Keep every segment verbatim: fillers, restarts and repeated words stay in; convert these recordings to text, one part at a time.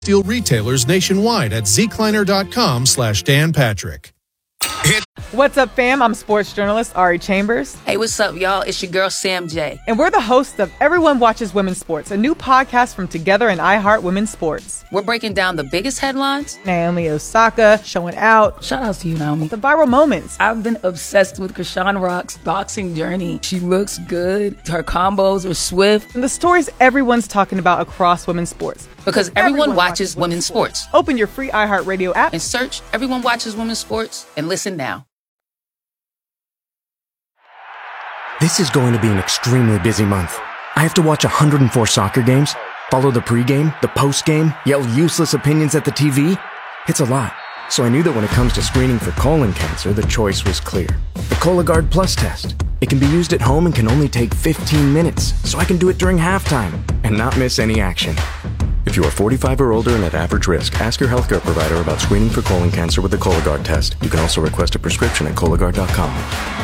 Steel retailers nationwide at zkleiner.com slash Dan Patrick. Hit. What's up, fam? I'm sports journalist Ari Chambers. Hey, what's up, y'all? It's your girl, Sam J. And we're the hosts of Everyone Watches Women's Sports, a new podcast from Together and iHeart Women's Sports. We're breaking down the biggest headlines. Naomi Osaka showing out. Shout out to you, Naomi. The viral moments. I've been obsessed with Krishan Rock's boxing journey. She looks good. Her combos are swift. And the stories everyone's talking about across women's sports. Because everyone, everyone watches, watches women's sports. sports. Open your free iHeartRadio app and search Everyone Watches Women's Sports and listen now. This is going to be an extremely busy month. I have to watch one hundred four soccer games, follow the pregame, the postgame, yell useless opinions at the T V. It's a lot. So I knew that when it comes to screening for colon cancer, the choice was clear. The Cologuard Plus test. It can be used at home and can only take fifteen minutes, so I can do it during halftime and not miss any action. If you are forty-five or older and at average risk, ask your healthcare provider about screening for colon cancer with the Cologuard test. You can also request a prescription at Cologuard dot com.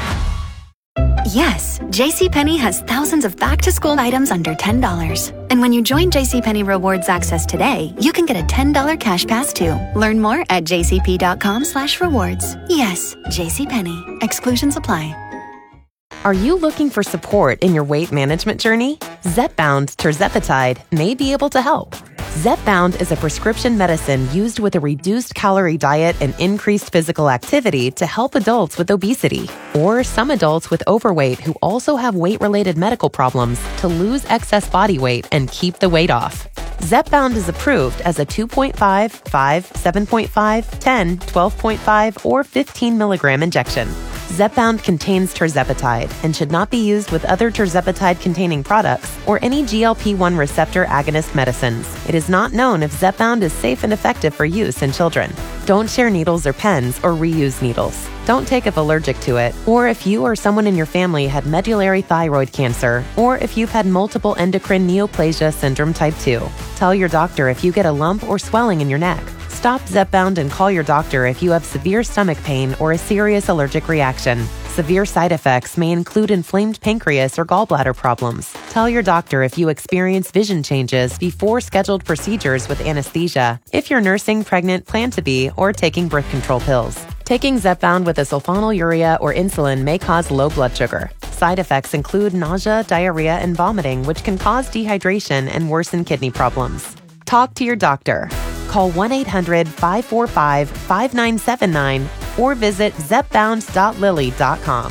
Yes, JCPenney has thousands of back-to-school items under ten dollars. And when you join JCPenney Rewards Access today, you can get a ten dollars cash pass too. Learn more at jcp.com slash rewards. Yes, JCPenney. Exclusions apply. Are you looking for support in your weight management journey? Zepbound tirzepatide may be able to help. Zepbound is a prescription medicine used with a reduced calorie diet and increased physical activity to help adults with obesity or some adults with overweight who also have weight-related medical problems to lose excess body weight and keep the weight off. Zepbound is approved as a two point five, five, seven point five, ten, twelve point five, or fifteen milligram injection. Zepbound contains tirzepatide and should not be used with other tirzepatide-containing products or any G L P one receptor agonist medicines. It is not known if Zepbound is safe and effective for use in children. Don't share needles or pens or reuse needles. Don't take if allergic to it, or if you or someone in your family had medullary thyroid cancer, or if you've had multiple endocrine neoplasia syndrome type two. Tell your doctor if you get a lump or swelling in your neck. Stop Zepbound and call your doctor if you have severe stomach pain or a serious allergic reaction. Severe side effects may include inflamed pancreas or gallbladder problems. Tell your doctor if you experience vision changes before scheduled procedures with anesthesia, if you're nursing, pregnant, plan to be, or taking birth control pills. Taking Zepbound with a sulfonylurea or insulin may cause low blood sugar. Side effects include nausea, diarrhea, and vomiting, which can cause dehydration and worsen kidney problems. Talk to your doctor. Call one eight hundred, five four five, five nine seven nine or visit zepbound dot lilly dot com.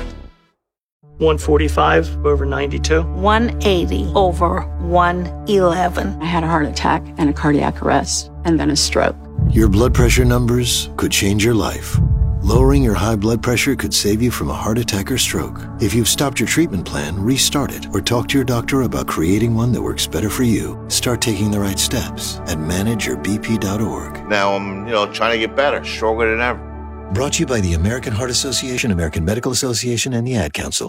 one forty-five over ninety-two. one eighty over one eleven. I had a heart attack and a cardiac arrest and then a stroke. Your blood pressure numbers could change your life. Lowering your high blood pressure could save you from a heart attack or stroke. If you've stopped your treatment plan, restart it or talk to your doctor about creating one that works better for you. Start taking the right steps at manage your b p dot org. Now I'm, you know, trying to get better, stronger than ever. Brought to you by the American Heart Association, American Medical Association, and the Ad Council.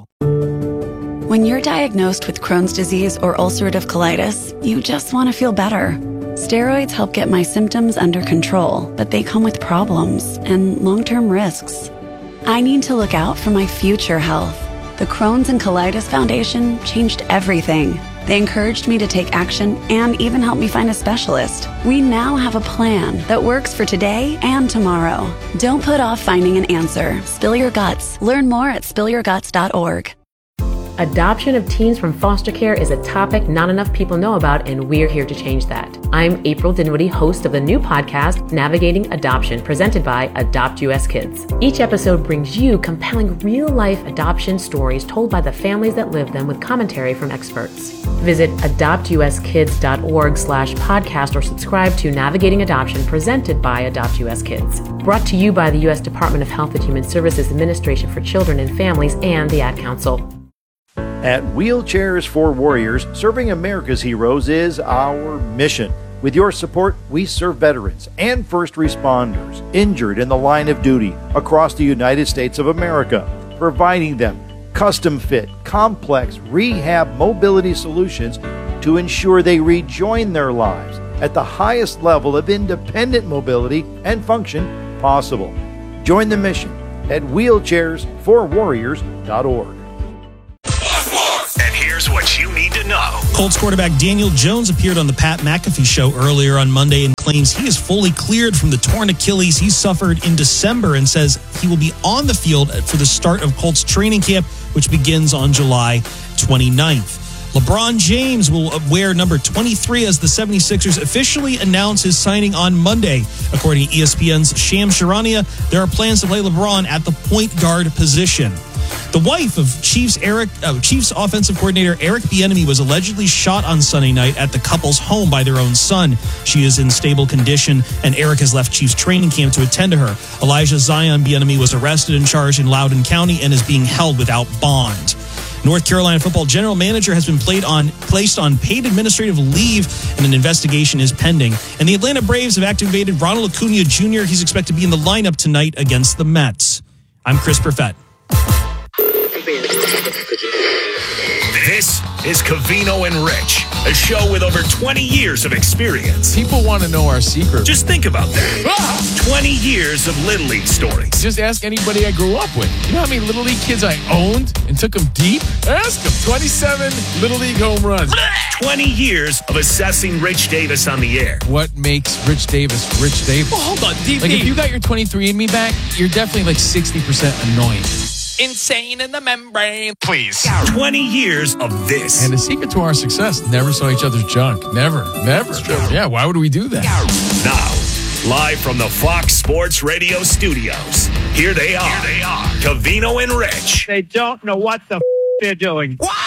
When you're diagnosed with Crohn's disease or ulcerative colitis, you just want to feel better. Steroids help get my symptoms under control, but they come with problems and long-term risks. I need to look out for my future health. The Crohn's and Colitis Foundation changed everything. They encouraged me to take action and even helped me find a specialist. We now have a plan that works for today and tomorrow. Don't put off finding an answer. Spill your guts. Learn more at spill your guts dot org. Adoption of teens from foster care is a topic not enough people know about, and we're here to change that. I'm April Dinwiddie, host of the new podcast, Navigating Adoption, presented by Adopt U S Kids. Each episode brings you compelling real-life adoption stories told by the families that live them with commentary from experts. Visit adopt u s kids dot org slash podcast or subscribe to Navigating Adoption, presented by Adopt U S Kids. Brought to you by the U S Department of Health and Human Services Administration for Children and Families and the Ad Council. At Wheelchairs for Warriors, serving America's heroes is our mission. With your support, we serve veterans and first responders injured in the line of duty across the United States of America, providing them custom-fit, complex rehab mobility solutions to ensure they rejoin their lives at the highest level of independent mobility and function possible. Join the mission at wheelchairs for warriors dot org. And here's what you need to know. Colts quarterback Daniel Jones appeared on the Pat McAfee show earlier on Monday and claims he is fully cleared from the torn Achilles he suffered in December and says he will be on the field for the start of Colts training camp, which begins on July twenty-ninth. LeBron James will wear number twenty-three as the seventy-sixers officially announce his signing on Monday. According to E S P N's Shams Charania, there are plans to play LeBron at the point guard position. The wife of Chiefs Eric uh, Chiefs offensive coordinator Eric Bieniemy was allegedly shot on Sunday night at the couple's home by their own son. She is in stable condition, and Eric has left Chiefs training camp to attend to her. Elijah Zion Bieniemy was arrested and charged in Loudoun County and is being held without bond. North Carolina football general manager has been played on, placed on paid administrative leave, and an investigation is pending. And the Atlanta Braves have activated Ronald Acuna Junior He's expected to be in the lineup tonight against the Mets. I'm Chris Perfett. This is Covino and Rich, a show with over twenty years of experience. People want to know our secret. Just think about that. Ah! twenty years of Little League stories. Just ask anybody I grew up with. You know how many Little League kids I owned and took them deep? Ask them. twenty-seven Little League home runs. twenty years of assessing Rich Davis on the air. What makes Rich Davis Rich Davis? Well, hold on, D P. Like, if you got your twenty-three and me back, you're definitely like sixty percent annoying. Insane in the membrane. Please. twenty years of this. And the secret to our success, never saw each other's junk. Never. Never. Yeah, why would we do that? Now, live from the Fox Sports Radio studios, here they are. Here they are. Covino and Rich. They don't know what the f- they're doing. Wow!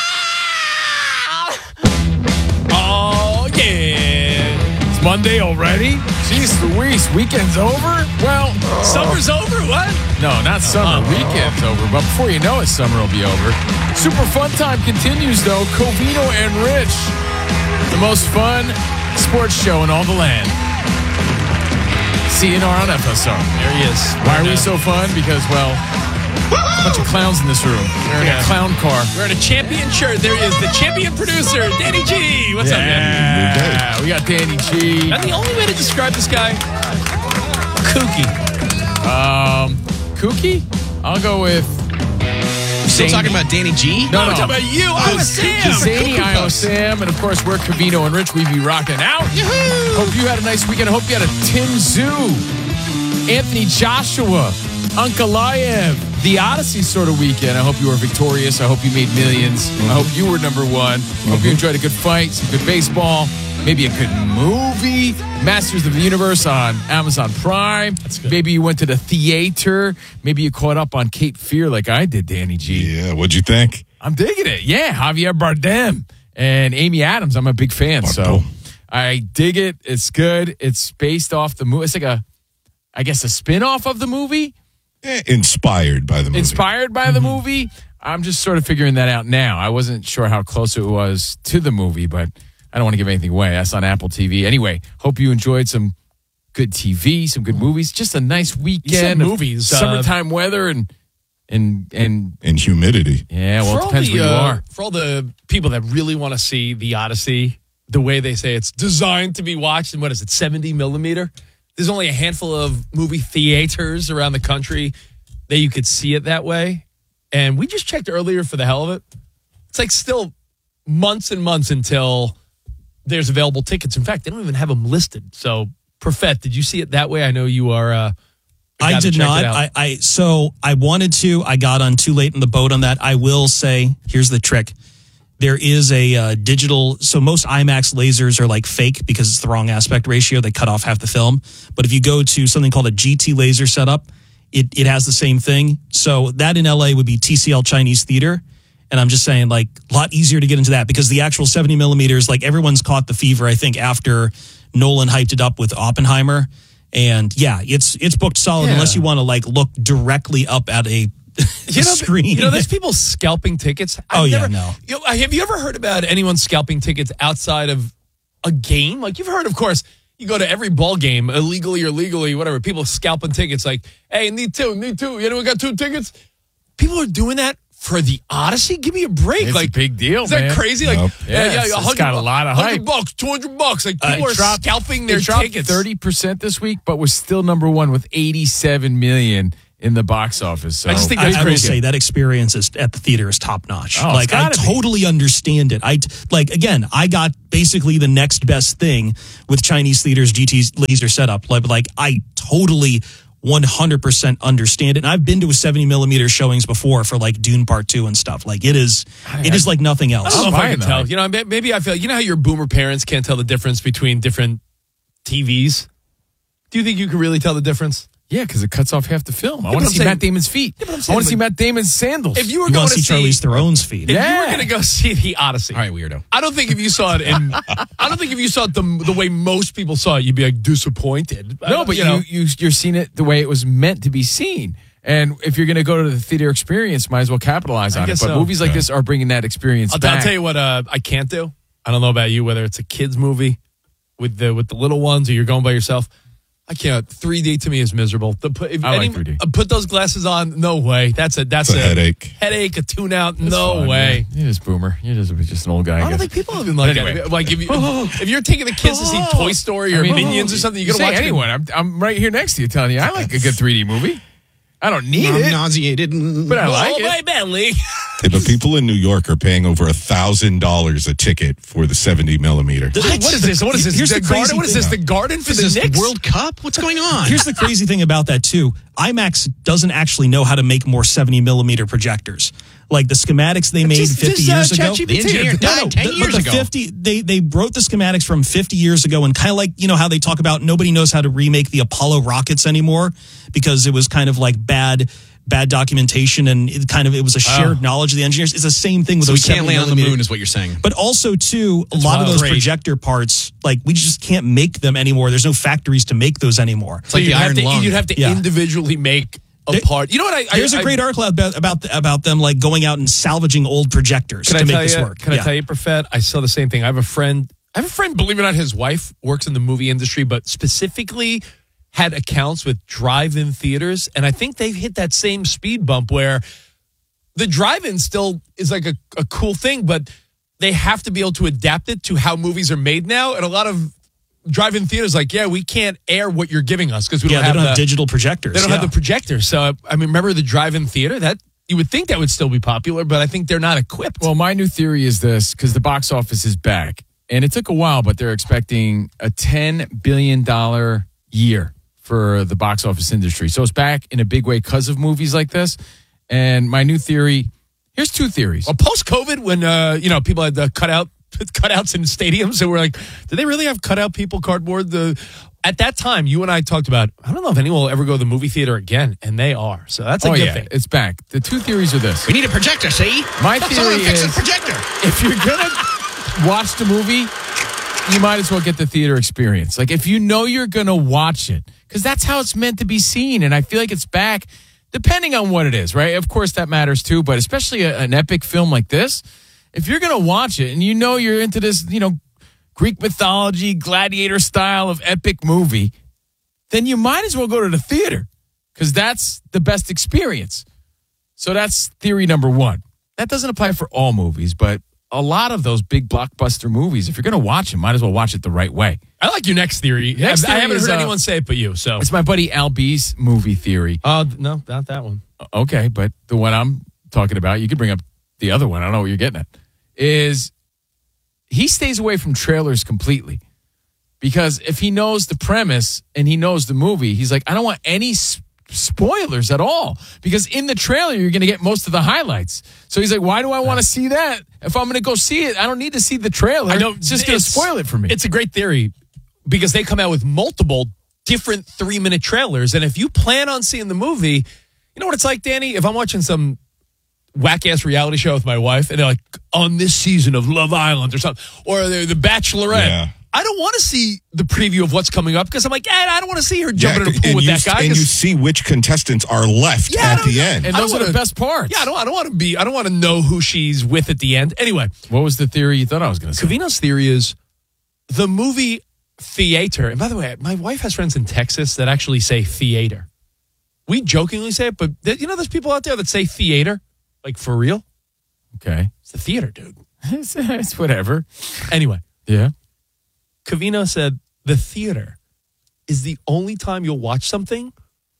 Oh, yeah. It's Monday already? Jeez Louise, weekend's over? Well, oh. Summer's over? What? No, not summer. Oh. Weekend's over. But before you know it, summer will be over. Super fun time continues, though. Covino and Rich. The most fun sports show in all the land. C N R on F S R. There he is. Why are we so fun? Because, well, a bunch of clowns in this room. We're in a clown car. We're in a champion shirt. There he is, the champion producer, Danny G. What's yeah. up, man? Yeah, we got Danny G. And the only way to describe this guy, kooky. Um, kooky? I'll go with... Still Zany. Talking about Danny G? No, no. I'm talking about you, Iowa Sam. Zany, Iowa Sam. And, of course, we're Covino and Rich. We be rocking out. Yoo-hoo. Hope you had a nice weekend. I hope you had a Tim Zhu, Anthony Joshua, Ankalaev, the Odyssey sort of weekend. I hope you were victorious. I hope you made millions. Mm-hmm. I hope you were number one. Mm-hmm. I hope you enjoyed a good fight, some good baseball, maybe a good movie. Masters of the Universe on Amazon Prime. Maybe you went to the theater. Maybe you caught up on Cape Fear like I did, Danny G. Yeah, what'd you think? I'm digging it. Yeah, Javier Bardem and Amy Adams. I'm a big fan, Bardem. So I dig it. It's good. It's based off the movie. It's like a, I guess, a spin-off of the movie. Eh, inspired by the movie. Inspired by mm-hmm. the movie. I'm just sort of figuring that out now. I wasn't sure how close it was to the movie, but I don't want to give anything away. That's on Apple T V. Anyway, hope you enjoyed some good T V, some good movies. Just a nice weekend. Movies, summertime uh, weather and and and and humidity. Yeah, well, it depends the, where you uh, are. For all the people that really want to see the Odyssey, the way they say it's designed to be watched, and what is it, seventy millimeter? There's only a handful of movie theaters around the country that you could see it that way. And we just checked earlier for the hell of it. It's like still months and months until there's available tickets. In fact, they don't even have them listed. So, Perfett, did you see it that way? I know you are. Uh, I did not. I, I so I wanted to. I got on too late in the boat on that. I will say, here's the trick. There is a uh, digital. So most IMAX lasers are like fake because it's the wrong aspect ratio. They cut off half the film. But if you go to something called a G T laser setup, it it has the same thing. So that in L A would be T C L Chinese Theater. And I'm just saying, like, a lot easier to get into that because the actual seventy millimeters, like, everyone's caught the fever, I think, after Nolan hyped it up with Oppenheimer. And, yeah, it's it's booked solid yeah. unless you want to, like, look directly up at a, a you know, screen. You know, there's people scalping tickets. I've oh, never, yeah, no. You know, have you ever heard about anyone scalping tickets outside of a game? Like, you've heard, of course, you go to every ball game, illegally or legally, whatever, people scalping tickets like, hey, need two, need two. Anyone got two tickets? People are doing that. For the Odyssey? Give me a break. It's like a big deal, is that man. crazy? Like, nope. yeah, yeah, yeah, it's, one hundred, it's got a lot of hype. one hundred bucks, two hundred bucks. Like, people uh, are dropped, scalping their it dropped tickets. thirty percent this week, but was still number one with eighty-seven million. in the box office. So I just think I, that's I will crazy. say that experience is, at the theater is top notch. Oh, it's like I gotta be. totally understand it. I like again, I got basically the next best thing with Chinese theaters G T's laser setup. Like, like I totally one hundred percent understand it. And I've been to a seventy millimeter showings before for like Dune Part Two and stuff. Like it is, it is like nothing else. I don't know if I can Fine, tell. though. You know, may- maybe I feel. You know how your boomer parents can't tell the difference between different T Vs. Do you think you can really tell the difference? Yeah, because it cuts off half the film. I Yeah, want but to I'm see saying- Matt Damon's feet. Yeah, but I'm I saying, want to see but- Matt Damon's sandals. If you were You going want to to see Charlize Theron's feet? if you Yeah. were going to go see the Odyssey, All right, weirdo. I don't think if you saw it in, I don't think if you saw it the, the way most people saw it, you'd be like disappointed. no, but you, know, you you're seeing it the way it was meant to be seen. And if you're going to go to the theater experience, might as well capitalize I on it. guess But so. movies like Yeah. this are bringing that experience I'll, back. I'll tell you what uh, I can't do. I don't know about you, whether it's a kids movie with the with the little ones or you're going by yourself. I can't. three D to me is miserable. The, put, if I like any- three D. uh, Put those glasses on. No way. That's a that's It's a headache. Headache. A tune out. It's No fun, way. man. You're just boomer. You're just, just an old guy. I, I don't guess. think people even like Anyway. that. Like if, you, if you're taking the kids to see Toy Story or I mean, Minions or something, you you got to say watch it. anyone. I'm, I'm right here next to you telling you I like a good three D movie. I don't need I'm it, nauseated. but I like Oh, it. my Bentley. Hey, but people in New York are paying over a thousand dollars a ticket for the seventy millimeter. What is this? What is this? Here's the the crazy garden? What is this? thing. The garden for Is the this Knicks? World Cup? What's going on? Here's the crazy thing about that too. IMAX doesn't actually know how to make more seventy millimeter projectors. Like the schematics they made Just- fifty just, uh, years ago. ChatGPT. The engineer died ten the, years but the ago. fifty they they wrote the schematics from fifty years ago, and kind of like, you know how they talk about nobody knows how to remake the Apollo rockets anymore because it was kind of like bad bad documentation, and it kind of it was a shared Oh. knowledge of the engineers. It's the same thing with So we those can't seventy land on the millimeter. moon, is what you're saying. But also, too, a That's lot of wild. those Great. projector parts, like, we just can't make them anymore. There's no factories to make those anymore. It's like you'd the have Iron to, Lung. You'd have to Yeah. individually make a There- part. You know what? I, There's I, a great I, article about about about them like going out and salvaging old projectors Can to I make tell this you? work. Can Yeah. I tell you, Profet? I saw the same thing. I have a friend. I have a friend. Believe it or not, his wife works in the movie industry, but specifically had accounts with drive-in theaters, and I think they've hit that same speed bump where the drive-in still is like a, a cool thing, but they have to be able to adapt it to how movies are made now. And a lot of drive-in theaters, like, yeah, we can't air what you're giving us because we Yeah, don't they have don't the, have digital projectors. They don't yeah. have the projector. So I mean, remember the drive-in theater? That you would think that would still be popular, but I think they're not equipped. Well, my new theory is this, because the box office is back. And it took a while, but they're expecting a ten billion dollars year for the box office industry. So it's back in a big way because of movies like this. And my new theory, here's two theories. Well, post-COVID, when uh, you know people had the cutout cutouts in stadiums, and we're like, did they really have cutout people, cardboard? The at that time, you and I talked about. I don't know if anyone will ever go to the movie theater again, and they are. So that's a oh, good yeah, thing. it's back. The two theories are this. We need a projector, see? My Stop theory someone fix is the projector. if you're going to watch the movie, you might as well get the theater experience. Like, if you know you're going to watch it, because that's how it's meant to be seen. And I feel like it's back, depending on what it is, right? Of course, that matters too. But especially a, an epic film like this, if you're going to watch it and you know you're into this, you know, Greek mythology, gladiator style of epic movie, then you might as well go to the theater because that's the best experience. So that's theory number one. That doesn't apply for all movies, but a lot of those big blockbuster movies, if you're going to watch them, might as well watch it the right way. I like your next theory. Next I theory haven't is, heard uh, anyone say it but you. So It's my buddy Al B's movie theory. uh, no, not that one. Okay, but the one I'm talking about, you could bring up the other one. I don't know what you're getting at. Is he stays away from trailers completely. Because if he knows the premise and he knows the movie, he's like, I don't want any s- spoilers at all. Because in the trailer, you're going to get most of the highlights. So he's like, why do I want to see that? If I'm going to go see it, I don't need to see the trailer. I don't. It's just going to spoil it for me. It's a great theory because they come out with multiple different three-minute trailers, and if you plan on seeing the movie, you know what it's like, Danny. If I'm watching some whack-ass reality show with my wife, and they're like, on this season of Love Island or something, or they're The Bachelorette. Yeah. I don't want to see the preview of what's coming up because I'm like, eh, I don't want to see her jumping in a pool and with you, that guy. and 'cause- you see which contestants are left Yeah, I at don't the know. end. and I those don't are the wanna- best parts. yeah, I don't. I don't want to be. I don't want to know who she's with at the end. Anyway, What was the theory you thought I was going to say? Covino's theory is the movie theater. And by the way, my wife has friends in Texas that actually say theater. We jokingly say it, but th- you know, there's people out there that say theater, like for real. Okay. It's the theater, dude. it's, it's whatever. Anyway, Yeah. Covino said the theater is the only time you'll watch something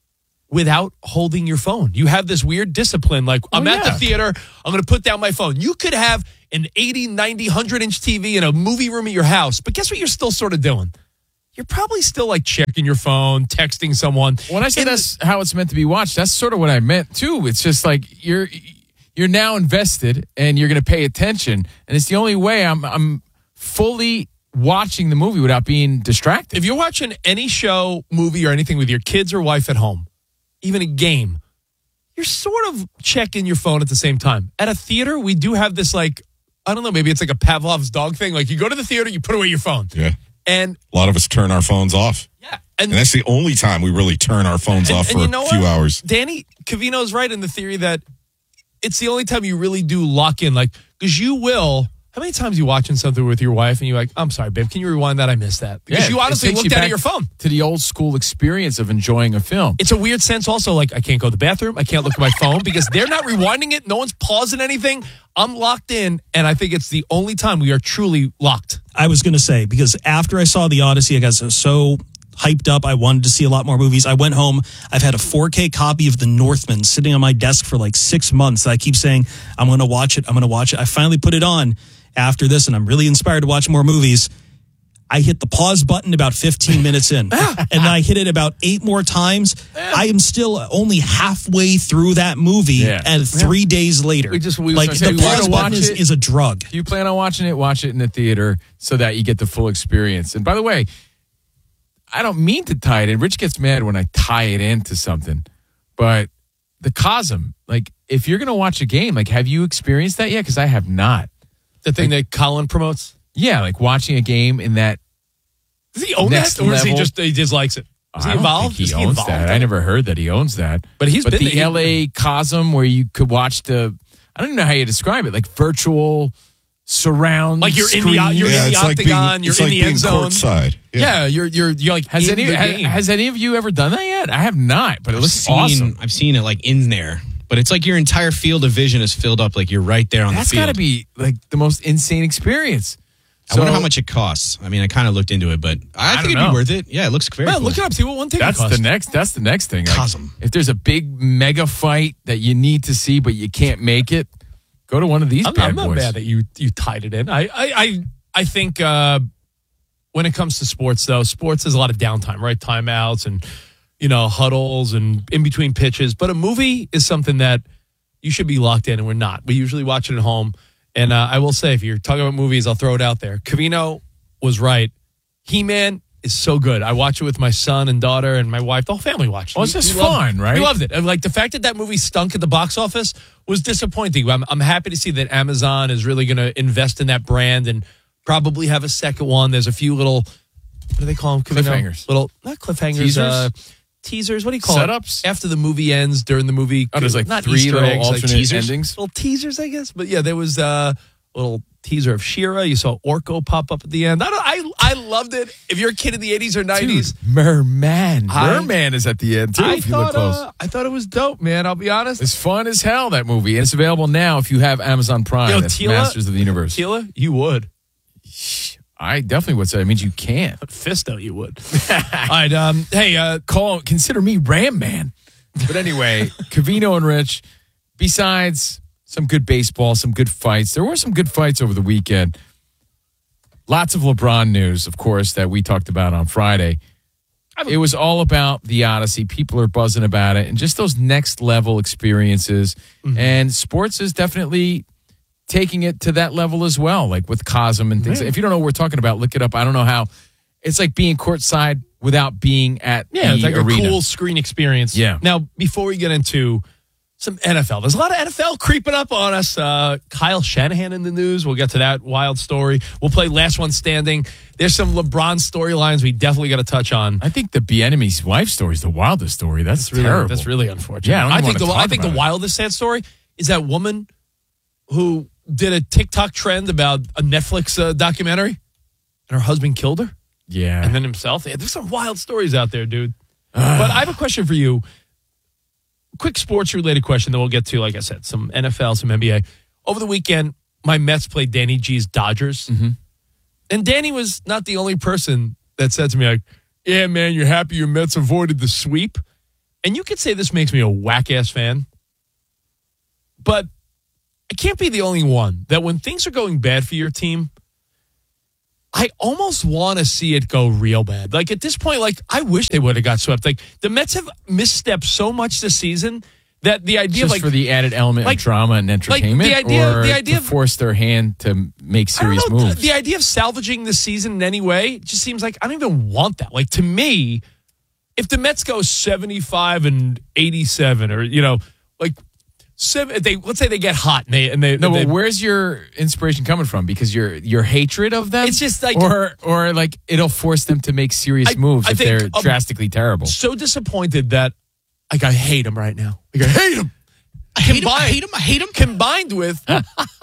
without holding your phone. You have this weird discipline. Like, I'm Oh, at the yeah. theater. I'm going to put down my phone. You could have an eighty, ninety, one hundred inch T V in a movie room at your house. But guess what you're still sort of doing? You're probably still like checking your phone, texting someone. When I say that's how it's meant to be watched, that's sort of what I meant too. It's just like you're you're now invested and you're going to pay attention, and it's the only way I'm I'm fully watching the movie without being distracted. If you're watching any show, movie, or anything with your kids or wife at home, even a game, you're sort of checking your phone at the same time. At a theater, we do have this, like, I don't know, maybe it's like a Pavlov's dog thing. Like, you go to the theater, you put away your phone. Yeah. And a lot of us turn our phones off. Yeah. And, and that's the only time we really turn our phones and, off and for you know a few what? hours. Danny Cavino's right in the theory that it's the only time you really do lock in. Like, because you will. How many times you watching something with your wife and you're like, I'm sorry, babe, can you rewind that? I missed that. Because Yeah, you honestly it takes looked you down at back your phone. to the old school experience of enjoying a film. It's a weird sense also, like, I can't go to the bathroom. I can't look at my phone because they're not rewinding it. No one's pausing anything. I'm locked in, and I think it's the only time we are truly locked. I was going to say, because after I saw The Odyssey, I got so hyped up. I wanted to see a lot more movies. I went home. I've had a four K copy of The Northman sitting on my desk for like six months. I keep saying, I'm going to watch it. I'm going to watch it. I finally put it on after this, and I'm really inspired to watch more movies. I hit the pause button about fifteen minutes in, and I hit it about eight more times. I am still only halfway through that movie, Yeah. and three days later, We just we like was gonna the say, we pause gotta button watch is, it. is a drug. If you plan on watching it, watch it in the theater so that you get the full experience. And by the way, I don't mean to tie it in. Rich gets mad when I tie it into something, but the Cosm, like if you're going to watch a game, like have you experienced that yet? Because I have not. The thing Like- that Colin promotes? Yeah, like watching a game in that. Does he own Next that? Or is he level. just, he dislikes it? Is he I don't involved? think he Is owns involved that. in I it? never heard that he owns that. But he's but been the there. L A Cosm where you could watch the. I don't even know how you describe it, like virtual surround. Like you're in the- screen. you're in the it's like being- octagon, you're it's in like the being end zone. courtside. Yeah, you're you're you're like Has in any the has, game. has any of you ever done that yet? I have not, but it I've looks seen, awesome. I've seen it like in there, but it's like your entire field of vision is filled up. Like you're right there on That's the field. got to be like the most insane experience. I wonder how much it costs. I mean, I kind of looked into it, but I, I think don't it'd know. be worth it. Yeah, it looks very Well, cool. look it up. See what one ticket That's costs. the next. That's the next thing. Like, Cosm. if there's a big mega fight that you need to see but you can't make it, go to one of these I'm, bad I'm not boys. mad that you you tied it in. I I I, I think uh, when it comes to sports, though, sports has a lot of downtime, right? Timeouts and you know huddles and in between pitches. But a movie is something that you should be locked in, and we're not. We usually watch it at home. And uh, I will say, if you're talking about movies, I'll throw it out there. Cavino was right. He-Man is so good. I watch it with my son and daughter and my wife. The whole family watched it. Well, it's We- just we loved fun, it. right? We loved it. And like the fact that that movie stunk at the box office was disappointing. I'm, I'm happy to see that Amazon is really going to invest in that brand and probably have a second one. There's a few little, what do they call them? Cavino? Cliffhangers. Little, not cliffhangers. Teasers? Uh, teasers. What do you call Setups? it? After the movie ends, during the movie. Oh, there's like not three Easter little eggs, like alternate teasers. endings? Little teasers, I guess. But yeah, there was uh, a little teaser of She-Ra. You saw Orko pop up at the end. I don't, I I loved it. If you're a kid in the eighties or nineties, Dude, Merman. I- Merman is at the end too. I if you look thought close, uh, I thought it was dope, man. I'll be honest. it's fun as hell, that movie, and it's available now if you have Amazon Prime. Yo, That's Tila- Masters of the Universe. Tila, you would. I definitely would say. That means you can't. Fisto, you would. All right. Um, hey, uh, Call consider me Ram Man. But anyway, Cavino and Rich. Besides some good baseball, some good fights, there were some good fights over the weekend. Lots of LeBron news, of course, that we talked about on Friday. It was all about the Odyssey. People are buzzing about it, and just those next level experiences. Mm-hmm. And sports is definitely taking it to that level as well, like with Cosm and things. Yeah. If you don't know what we're talking about, look it up. I don't know how. It's like being courtside without being at yeah, the it's like arena. a cool screen experience. Yeah. Now, before we get into some N F L, there's a lot of N F L creeping up on us. Uh, Kyle Shanahan in the news. We'll get to that wild story. We'll play Last One Standing. There's some LeBron storylines we definitely got to touch on. I think the Bieniemy's wife story is the wildest story. That's, That's really, terrible. that's really unfortunate. Yeah, I don't even think wanna the talk I think the about it. wildest sad story is that woman who did a TikTok trend about a Netflix uh, documentary, and her husband killed her, Yeah. and then himself. Yeah, there's some wild stories out there, dude. But I have a question for you. Quick sports related question that we'll get to. Like I said, some N F L, some N B A. Over the weekend, my Mets played Danny G's Dodgers. Mm-hmm. And Danny was not the only person that said to me, like, yeah, man, you're happy your Mets avoided the sweep. and you could say this makes me a whack-ass fan, but I can't be the only one that when things are going bad for your team, I almost want to see it go real bad. Like at this point, like I wish they would have got swept. Like the Mets have misstepped so much this season that the idea just of like for the added element like, of drama and entertainment, like the idea, or the idea to of, force their hand to make serious I don't know, moves. The, the idea of salvaging the season in any way just seems like I don't even want that. Like to me, if the Mets go seventy-five and eighty-seven, or you know, like. Seven, they let's say they get hot and they and they no. they, But where's your inspiration coming from? Because your your hatred of them. It's just like or or like it'll force them to make serious I, moves I if think they're I'm drastically terrible. So disappointed that like I hate them right now. Like I hate them. I hate him. I hate him. I hate him. Combined with I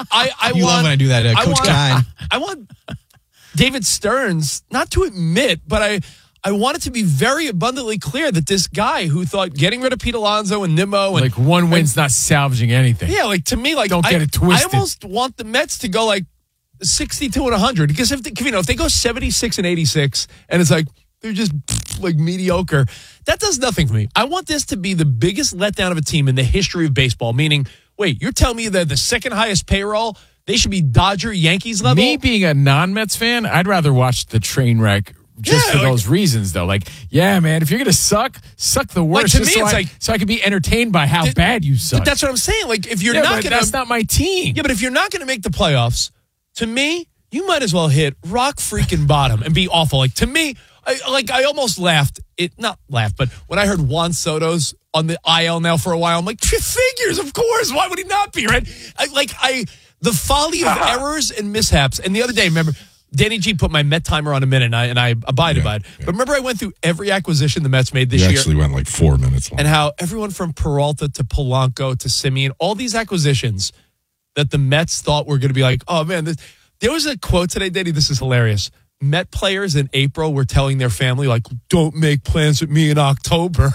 I you want love when I do that, uh, I Coach want, Kine. I want David Stearns not to admit, but I. I want it to be very abundantly clear that this guy who thought getting rid of Pete Alonso and Nimmo and like one win's and, not salvaging anything. Yeah, like to me, like don't get I, it twisted. I almost want the Mets to go like sixty-two and one hundred because if they, you know if they go seventy-six and eighty-six and it's like they're just like mediocre, that does nothing for me. I want this to be the biggest letdown of a team in the history of baseball. Meaning, wait, you're telling me that the second highest payroll they should be Dodger Yankees level? Me being a non-Mets fan, I'd rather watch the train wreck. Just yeah, for like, those reasons, though. Like, yeah, man, if you're going to suck, suck the worst. Like, to me, so it's I, like... So I can be entertained by how th- bad you suck. But that's what I'm saying. Like, if you're yeah, not going to... That's not my team. Yeah, but if you're not going to make the playoffs, to me, you might as well hit rock freaking bottom and be awful. Like, to me, I, like, I almost laughed. It Not laughed, but when I heard Juan Soto's on the I L now for a while, I'm like, figures, of course. Why would he not be, right? I, like, I... The folly of errors and mishaps. And the other day, remember... Danny G put my Met timer on a minute, and I, and I abided yeah, by it. Yeah. But remember I went through every acquisition the Mets made this you year? actually went like four minutes long. And how everyone from Peralta to Polanco to Simeon, all these acquisitions that the Mets thought were going to be like, oh, man. This, there was a quote today, Danny, this is hilarious. Met players in April were telling their family, like, don't make plans with me in October.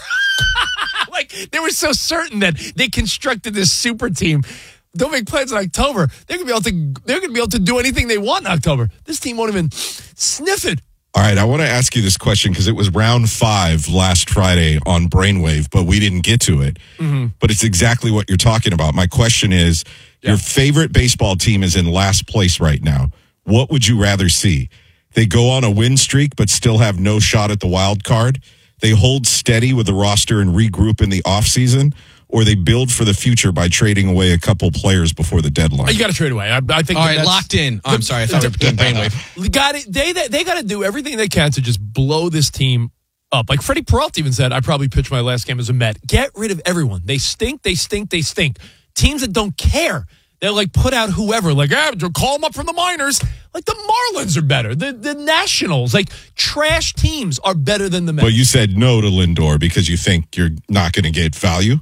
Like, they were so certain that they constructed this super team. Don't make plans in October. They're gonna be able to. They're gonna be able to do anything they want in October. This team won't even sniff it. All right, I want to ask you this question because it was round five last Friday on Brainwave, but we didn't get to it. Mm-hmm. But it's exactly what you're talking about. My question is, yeah. Your favorite baseball team is in last place right now. What would you rather see? They go on a win streak but still have no shot at the wild card? They hold steady with the roster and regroup in the offseason? Or they build for the future by trading away a couple players before the deadline. You got to trade away. I, I think. All right, locked in. Oh, I'm sorry, I thought we were doing brainwave. Got it. They they got to do everything they can to just blow this team up. Like Freddie Peralta even said, I probably pitched my last game as a Met. Get rid of everyone. They stink. They stink. They stink. Teams that don't care. They'll like put out whoever. Like, ah, call them up from the minors. Like the Marlins are better. The the Nationals, like trash teams, are better than the Mets. Well, you said no to Lindor because you think you're not going to get value.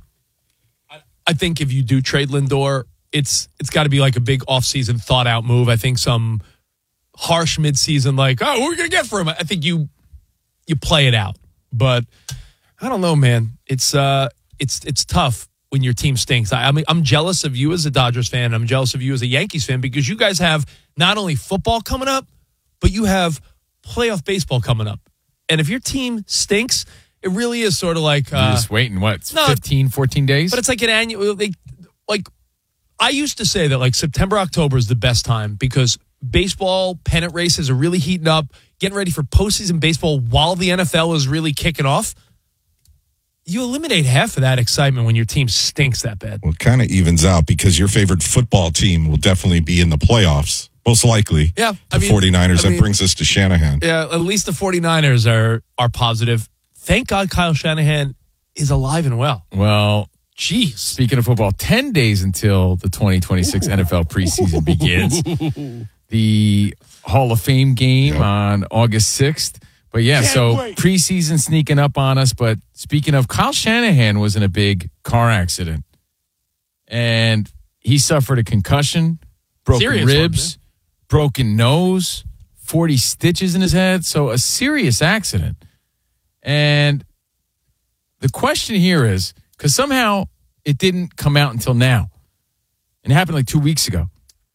I think if you do trade Lindor, it's it's got to be like a big offseason thought out move. I think some harsh midseason, like, oh, what are we gonna get for him? I think you you play it out. But I don't know, man. It's uh it's it's tough when your team stinks. I, I mean, I'm jealous of you as a Dodgers fan. I'm jealous of you as a Yankees fan because you guys have not only football coming up, but you have playoff baseball coming up. And if your team stinks, it really is sort of like... Uh, You're just waiting, what, no, fifteen, fourteen days? But it's like an annual... They, like, I used to say that, like, September, October is the best time because baseball pennant races are really heating up, getting ready for postseason baseball while the N F L is really kicking off. You eliminate half of that excitement when your team stinks that bad. Well, it kind of evens out because your favorite football team will definitely be in the playoffs, most likely. Yeah. The I mean, 49ers, I that mean, brings us to Shanahan. Yeah, at least the 49ers are are positive. Thank God Kyle Shanahan is alive and well. Well, jeez. Speaking of football, ten days until the twenty twenty-six Ooh. N F L preseason begins. The Hall of Fame game yep. on August sixth. But yeah, Can't so wait. Preseason sneaking up on us. But speaking of, Kyle Shanahan was in a big car accident. And he suffered a concussion, broken serious ribs, one, broken nose, forty stitches in his head. So a serious accident. And the question here is, because somehow it didn't come out until now. And it happened like two weeks ago.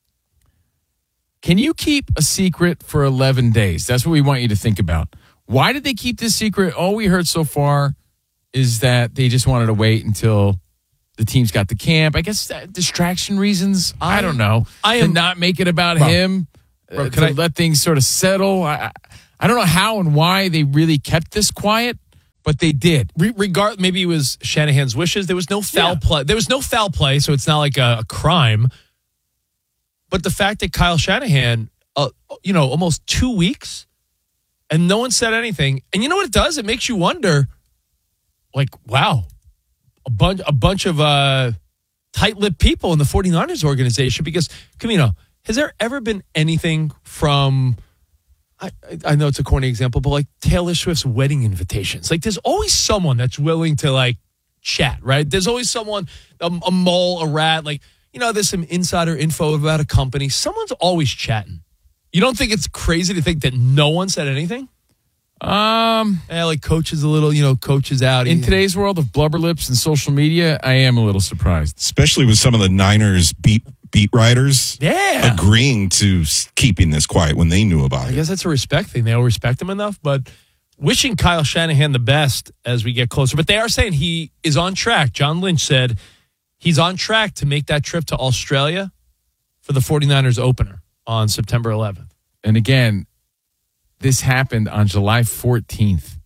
Can you keep a secret for eleven days? That's what we want you to think about. Why did they keep this secret? All we heard so far is that they just wanted to wait until the teams got to camp. I guess that distraction reasons. I, I don't know. I am am to not make it about bro, him. Bro, uh, can to I let things sort of settle. I, I don't know how and why they really kept this quiet, but they did. Re- regard, maybe it was Shanahan's wishes. There was no foul Yeah. play. There was no foul play, so it's not like a, a crime. But the fact that Kyle Shanahan, uh, you know, almost two weeks, and no one said anything. And you know what it does? It makes you wonder, like, wow, a bunch, a bunch of uh, tight-lipped people in the 49ers organization. Because, Camino, has there ever been anything from, I, I know it's a corny example, but like Taylor Swift's wedding invitations? Like, there's always someone that's willing to, like, chat, right? There's always someone, a, a mole, a rat, like, you know, there's some insider info about a company. Someone's always chatting. You don't think it's crazy to think that no one said anything? Um, yeah, like coaches a little, you know, coaches out. In today's world of blubber lips and social media, I am a little surprised. Especially with some of the Niners beat beat writers yeah. agreeing to s- keeping this quiet when they knew about I it. guess that's a respect thing. They don't respect him enough, but wishing Kyle Shanahan the best as we get closer. But they are saying he is on track. John Lynch said he's on track to make that trip to Australia for the 49ers opener on September eleventh. And again, this happened on July fourteenth.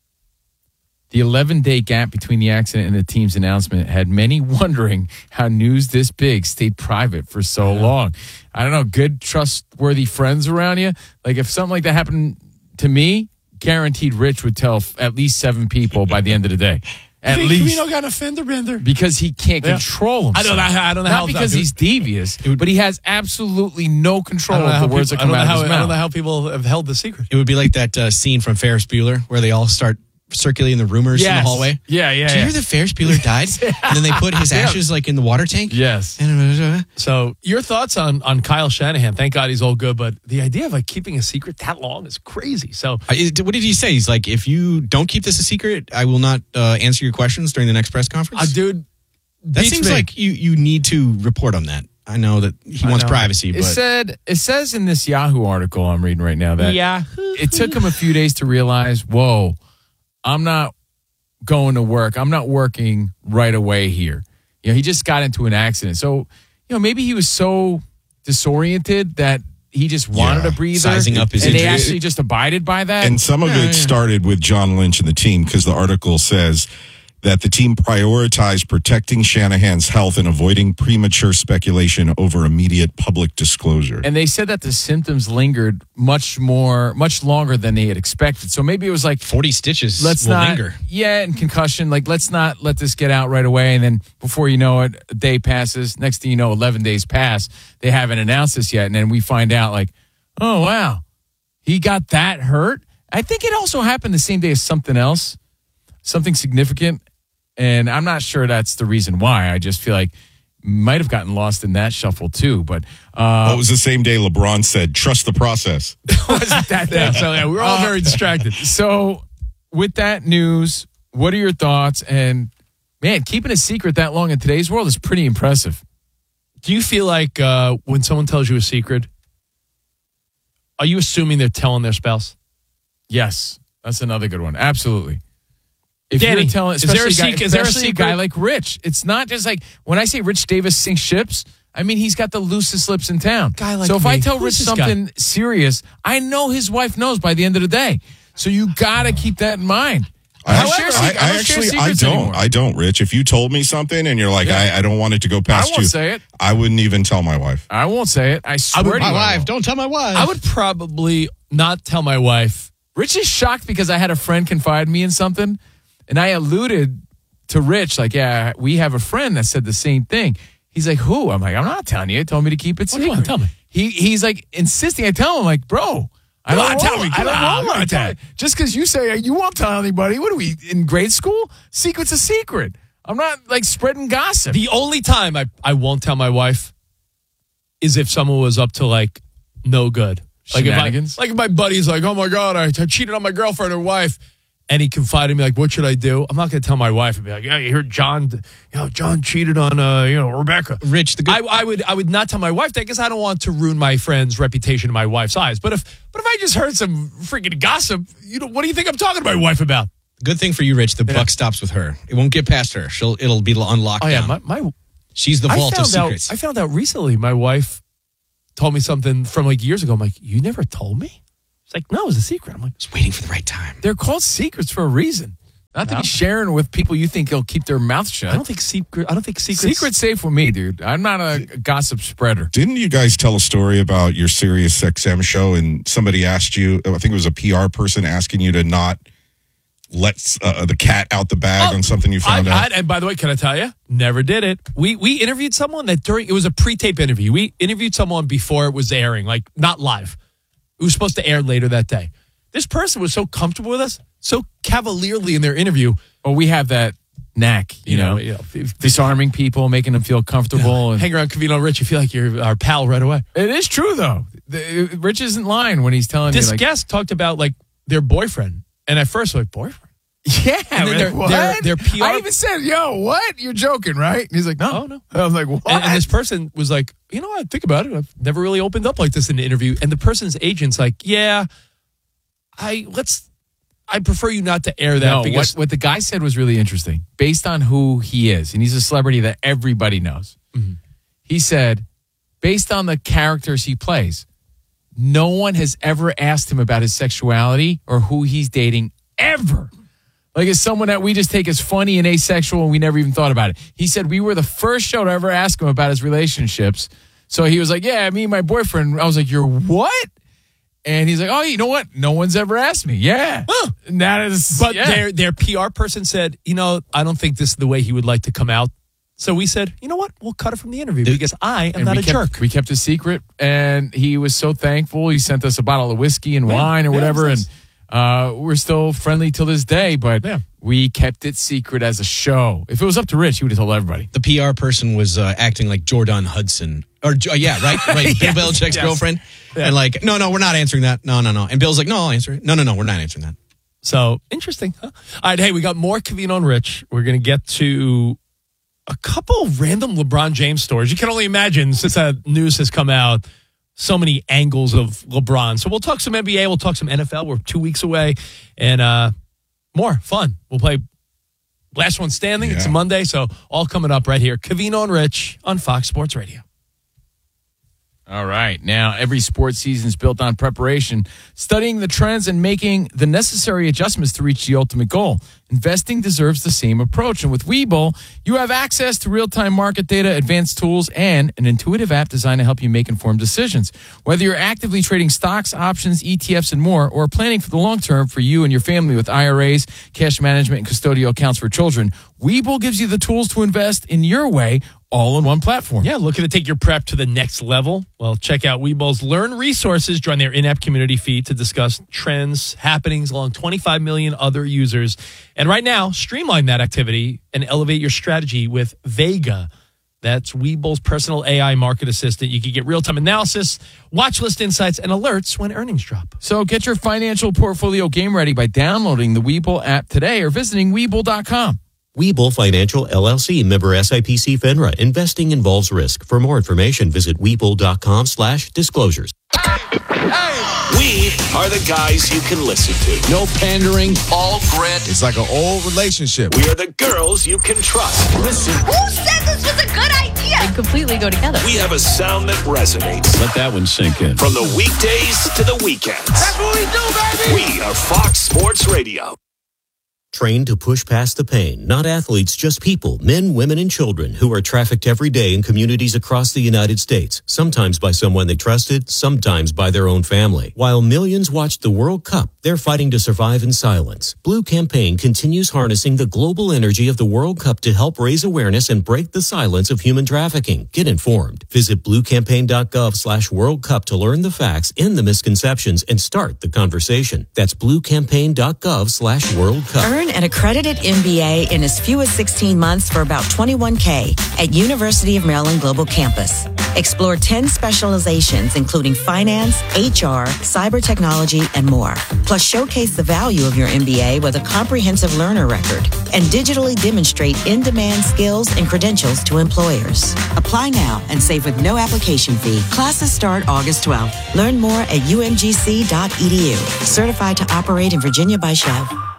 The eleven-day gap between the accident and the team's announcement had many wondering how news this big stayed private for so yeah. long. I don't know, good, trustworthy friends around you? Like, if something like that happened to me, guaranteed Rich would tell at least seven people by the end of the day. At Hey, least. Camino got a fender bender. Because he can't Yeah. control himself. I don't know how- I don't know Not how- because dude. he's devious, but he has absolutely no control I don't know of how the words people- that come I don't out know of how- his I don't mouth. know how people have held the secret. It would be like that uh, scene from Ferris Bueller where they all start circulating the rumors in Yes. the hallway. Yeah, yeah, Did you yeah. hear that Ferris Bueller died? And then they put his Yeah. ashes like in the water tank? Yes. So your thoughts on, on Kyle Shanahan? Thank God he's all good, but the idea of like keeping a secret that long is crazy. So Uh, it- What did he say? He's like, if you don't keep this a secret, I will not uh, answer your questions during the next press conference. uh, dude, that beats seems me. like you, you need to report on that. I know that he I wants know. privacy, It but said it says in this Yahoo article I'm reading right now that Yeah. it took him a few days to realize, whoa, I'm not going to work. I'm not working right away here. You know, he just got into an accident. So, you know, maybe he was so disoriented that he just wanted Yeah. a breather. Sizing up his and they injury. actually just abided by that. And some of Yeah, it yeah. started with John Lynch and the team because the article says that the team prioritized protecting Shanahan's health and avoiding premature speculation over immediate public disclosure. And they said that the symptoms lingered much more, much longer than they had expected. So maybe it was like forty stitches let's will not, linger. yeah, and concussion. Like, let's not let this get out right away. And then before you know it, a day passes. Next thing you know, eleven days pass. They haven't announced this yet, and then we find out, like, oh wow, he got that hurt. I think it also happened the same day as something else, something significant. And I'm not sure that's the reason why. I just feel like might have gotten lost in that shuffle too. But uh, Well, it was the same day LeBron said, trust the process. wasn't that Yeah, day? so yeah, we're all Uh, very distracted. So, with that news, what are your thoughts? And man, keeping a secret that long in today's world is pretty impressive. Do you feel like uh, when someone tells you a secret, are you assuming they're telling their spouse? Yes, that's another good one. Absolutely. If Danny, you're telling, is there a especially, guy, sec- is there a especially a guy secret? like Rich, it's not just like when I say Rich Davis sinks ships. I mean, he's got the loosest lips in town. Guy like so if I me. tell Who's Rich this guy? something serious, I know his wife knows by the end of the day. So you got to keep that in mind. I, I don't actually, share I, sec- I I don't share actually, I secrets don't. anymore. I don't, Rich. If you told me something and you're like, Yeah. I, I don't want it to go past I won't you, say it. I wouldn't even tell my wife. I won't say it. I swear would- to My you, I wife, won't. don't tell my wife. I would probably not tell my wife. Rich is shocked because I had a friend confide me in something, and I alluded to Rich, like, yeah, we have a friend that said the same thing. He's like, who? I'm like, I'm not telling you. He told me to keep it What do you secret. want? Tell me. He he's like insisting. I tell him, like, bro, I Come don't on, roll, tell me. I Come don't on, roll come on, like tell that. Just because you say you won't tell anybody. What are we in grade school? Secret's a secret. I'm not like spreading gossip. The only time I, I won't tell my wife is if someone was up to like no good. Like if, I, Shenanigans? like if my buddy's like, oh my God, I, I cheated on my girlfriend or wife. And he confided in me, like, what should I do? I'm not going to tell my wife and be like, yeah, you heard John, you know, John cheated on, uh, you know, Rebecca. Rich, the good. I, I would, I would not tell my wife that because I don't want to ruin my friend's reputation in my wife's eyes. But if, but if I just heard some freaking gossip, you know, what do you think I'm talking to my wife about? Good thing for you, Rich. The buck stops with her. It won't get past her. She'll. It'll be on lockdown. Oh yeah, my, my she's the vault I of found secrets. Out, I found out recently. My wife told me something from like years ago. I'm like, you never told me. It's like, no, it was a secret. I'm like, just waiting for the right time. They're called secrets for a reason. Not to be sharing with people you think they'll keep their mouth shut. I don't think secret. I don't think secrets. Secret's safe with me, dude. I'm not a gossip spreader. Didn't you guys tell a story about your Sirius X M show and somebody asked you, I think it was a P R person asking you to not let uh, the cat out the bag Oh, on something you found I, out? I, and by the way, can I tell you? Never did it. We we interviewed someone that during, it was a pre-tape interview. We interviewed someone before it was airing, like not live. It was supposed to air later that day. This person was so comfortable with us, so cavalierly in their interview. Well, we have that knack, you, You know, know, you know, disarming people, making them feel comfortable. And Hang around Covino and Rich, you feel like you're our pal right away. it is true, though. The, Rich isn't lying when he's telling This you, like, guest talked about like their boyfriend, and at first, like boyfriend. yeah, And then like, their- what? their- their P R I even said, yo, what? You're joking, right? And he's like, no. Oh, no. I was like, what? And, and this person was like, you know, I think about it. I've never really opened up like this in an interview. And the person's agent's like, yeah, I let's. I prefer you not to air that no, because what, what the guy said was really interesting. Based on who he is, and he's a celebrity that everybody knows. Mhm. He said, based on the characters he plays, no one has ever asked him about his sexuality or who he's dating ever. Like, it's someone that we just take as funny and asexual and we never even thought about it. He said we were the first show to ever ask him about his relationships. So he was like, yeah, me and my boyfriend. I was like, you're what? And he's like, oh, you know what? No one's ever asked me. Yeah. Huh. And that is, But yeah. their their P R person said, you know, I don't think this is the way he would like to come out. So we said, you know what? We'll cut it from the interview because I am And not we a kept, jerk. We kept a secret, and he was so thankful. He sent us a bottle of whiskey and Yeah. wine or Yeah, whatever, it was and uh, we're still friendly till this day. But Yeah. we kept it secret as a show. If it was up to Rich, he would have told everybody. The P R person was uh, acting like Jordan Hudson. Or uh, yeah, right, right. Bill Yes, Belichick's yes. girlfriend, Yeah. and like, no, no, we're not answering that. No, no, no. And Bill's like, no, I'll answer it. No, no, no, we're not answering that. So interesting. Huh? All right, hey, we got more Covino and Rich. We're gonna get to a couple random LeBron James stories. You can only imagine since that news has come out. So many angles of LeBron. So we'll talk some N B A. We'll talk some N F L. We're two weeks away, and uh, more fun. We'll play Last One Standing. It's a Yeah. Monday, so all coming up right here. Covino and Rich on Fox Sports Radio. All right. Now, every sports season is built on preparation, studying the trends and making the necessary adjustments to reach the ultimate goal. Investing deserves the same approach. And with Webull, you have access to real-time market data, advanced tools, and an intuitive app designed to help you make informed decisions. Whether you're actively trading stocks, options, E T Fs, and more, or planning for the long term for you and your family with I R As, cash management, and custodial accounts for children, Webull gives you the tools to invest in your way, all in one platform. Yeah, looking to take your prep to the next level? Well, check out Webull's Learn Resources. Join their in-app community feed to discuss trends, happenings along twenty-five million other users. And right now, streamline that activity and elevate your strategy with Vega. That's Webull's personal A I market assistant. You can get real-time analysis, watch list insights, and alerts when earnings drop. So get your financial portfolio game ready by downloading the Webull app today or visiting Webull dot com. Webull Financial, L L C, member S I P C FINRA. Investing involves risk. For more information, visit Webull dot com slash disclosures. We are the guys you can listen to. No pandering. All grit. It's like an old relationship. We are the girls you can trust. Listen. Who said this was a good idea? They completely go together. We have a sound that resonates. Let that one sink in. From the weekdays to the weekends. That's what we do, baby. We are Fox Sports Radio. Trained to push past the pain, not athletes, just people, men, women, and children who are trafficked every day in communities across the United States, sometimes by someone they trusted, sometimes by their own family. While millions watched the World Cup, they're fighting to survive in silence. Blue Campaign continues harnessing the global energy of the World Cup to help raise awareness and break the silence of human trafficking. Get informed. Visit bluecampaign.gov slash World Cup to learn the facts, end the misconceptions, and start the conversation. That's bluecampaign.gov slash World Cup. Earn an accredited M B A in as few as sixteen months for about twenty-one K at University of Maryland Global Campus. Explore ten specializations, including finance, H R, cyber technology, and more. Plus, showcase the value of your M B A with a comprehensive learner record and digitally demonstrate in-demand skills and credentials to employers. Apply now and save with no application fee. Classes start August twelfth. Learn more at u m g c dot e d u. Certified to operate in Virginia by Chev.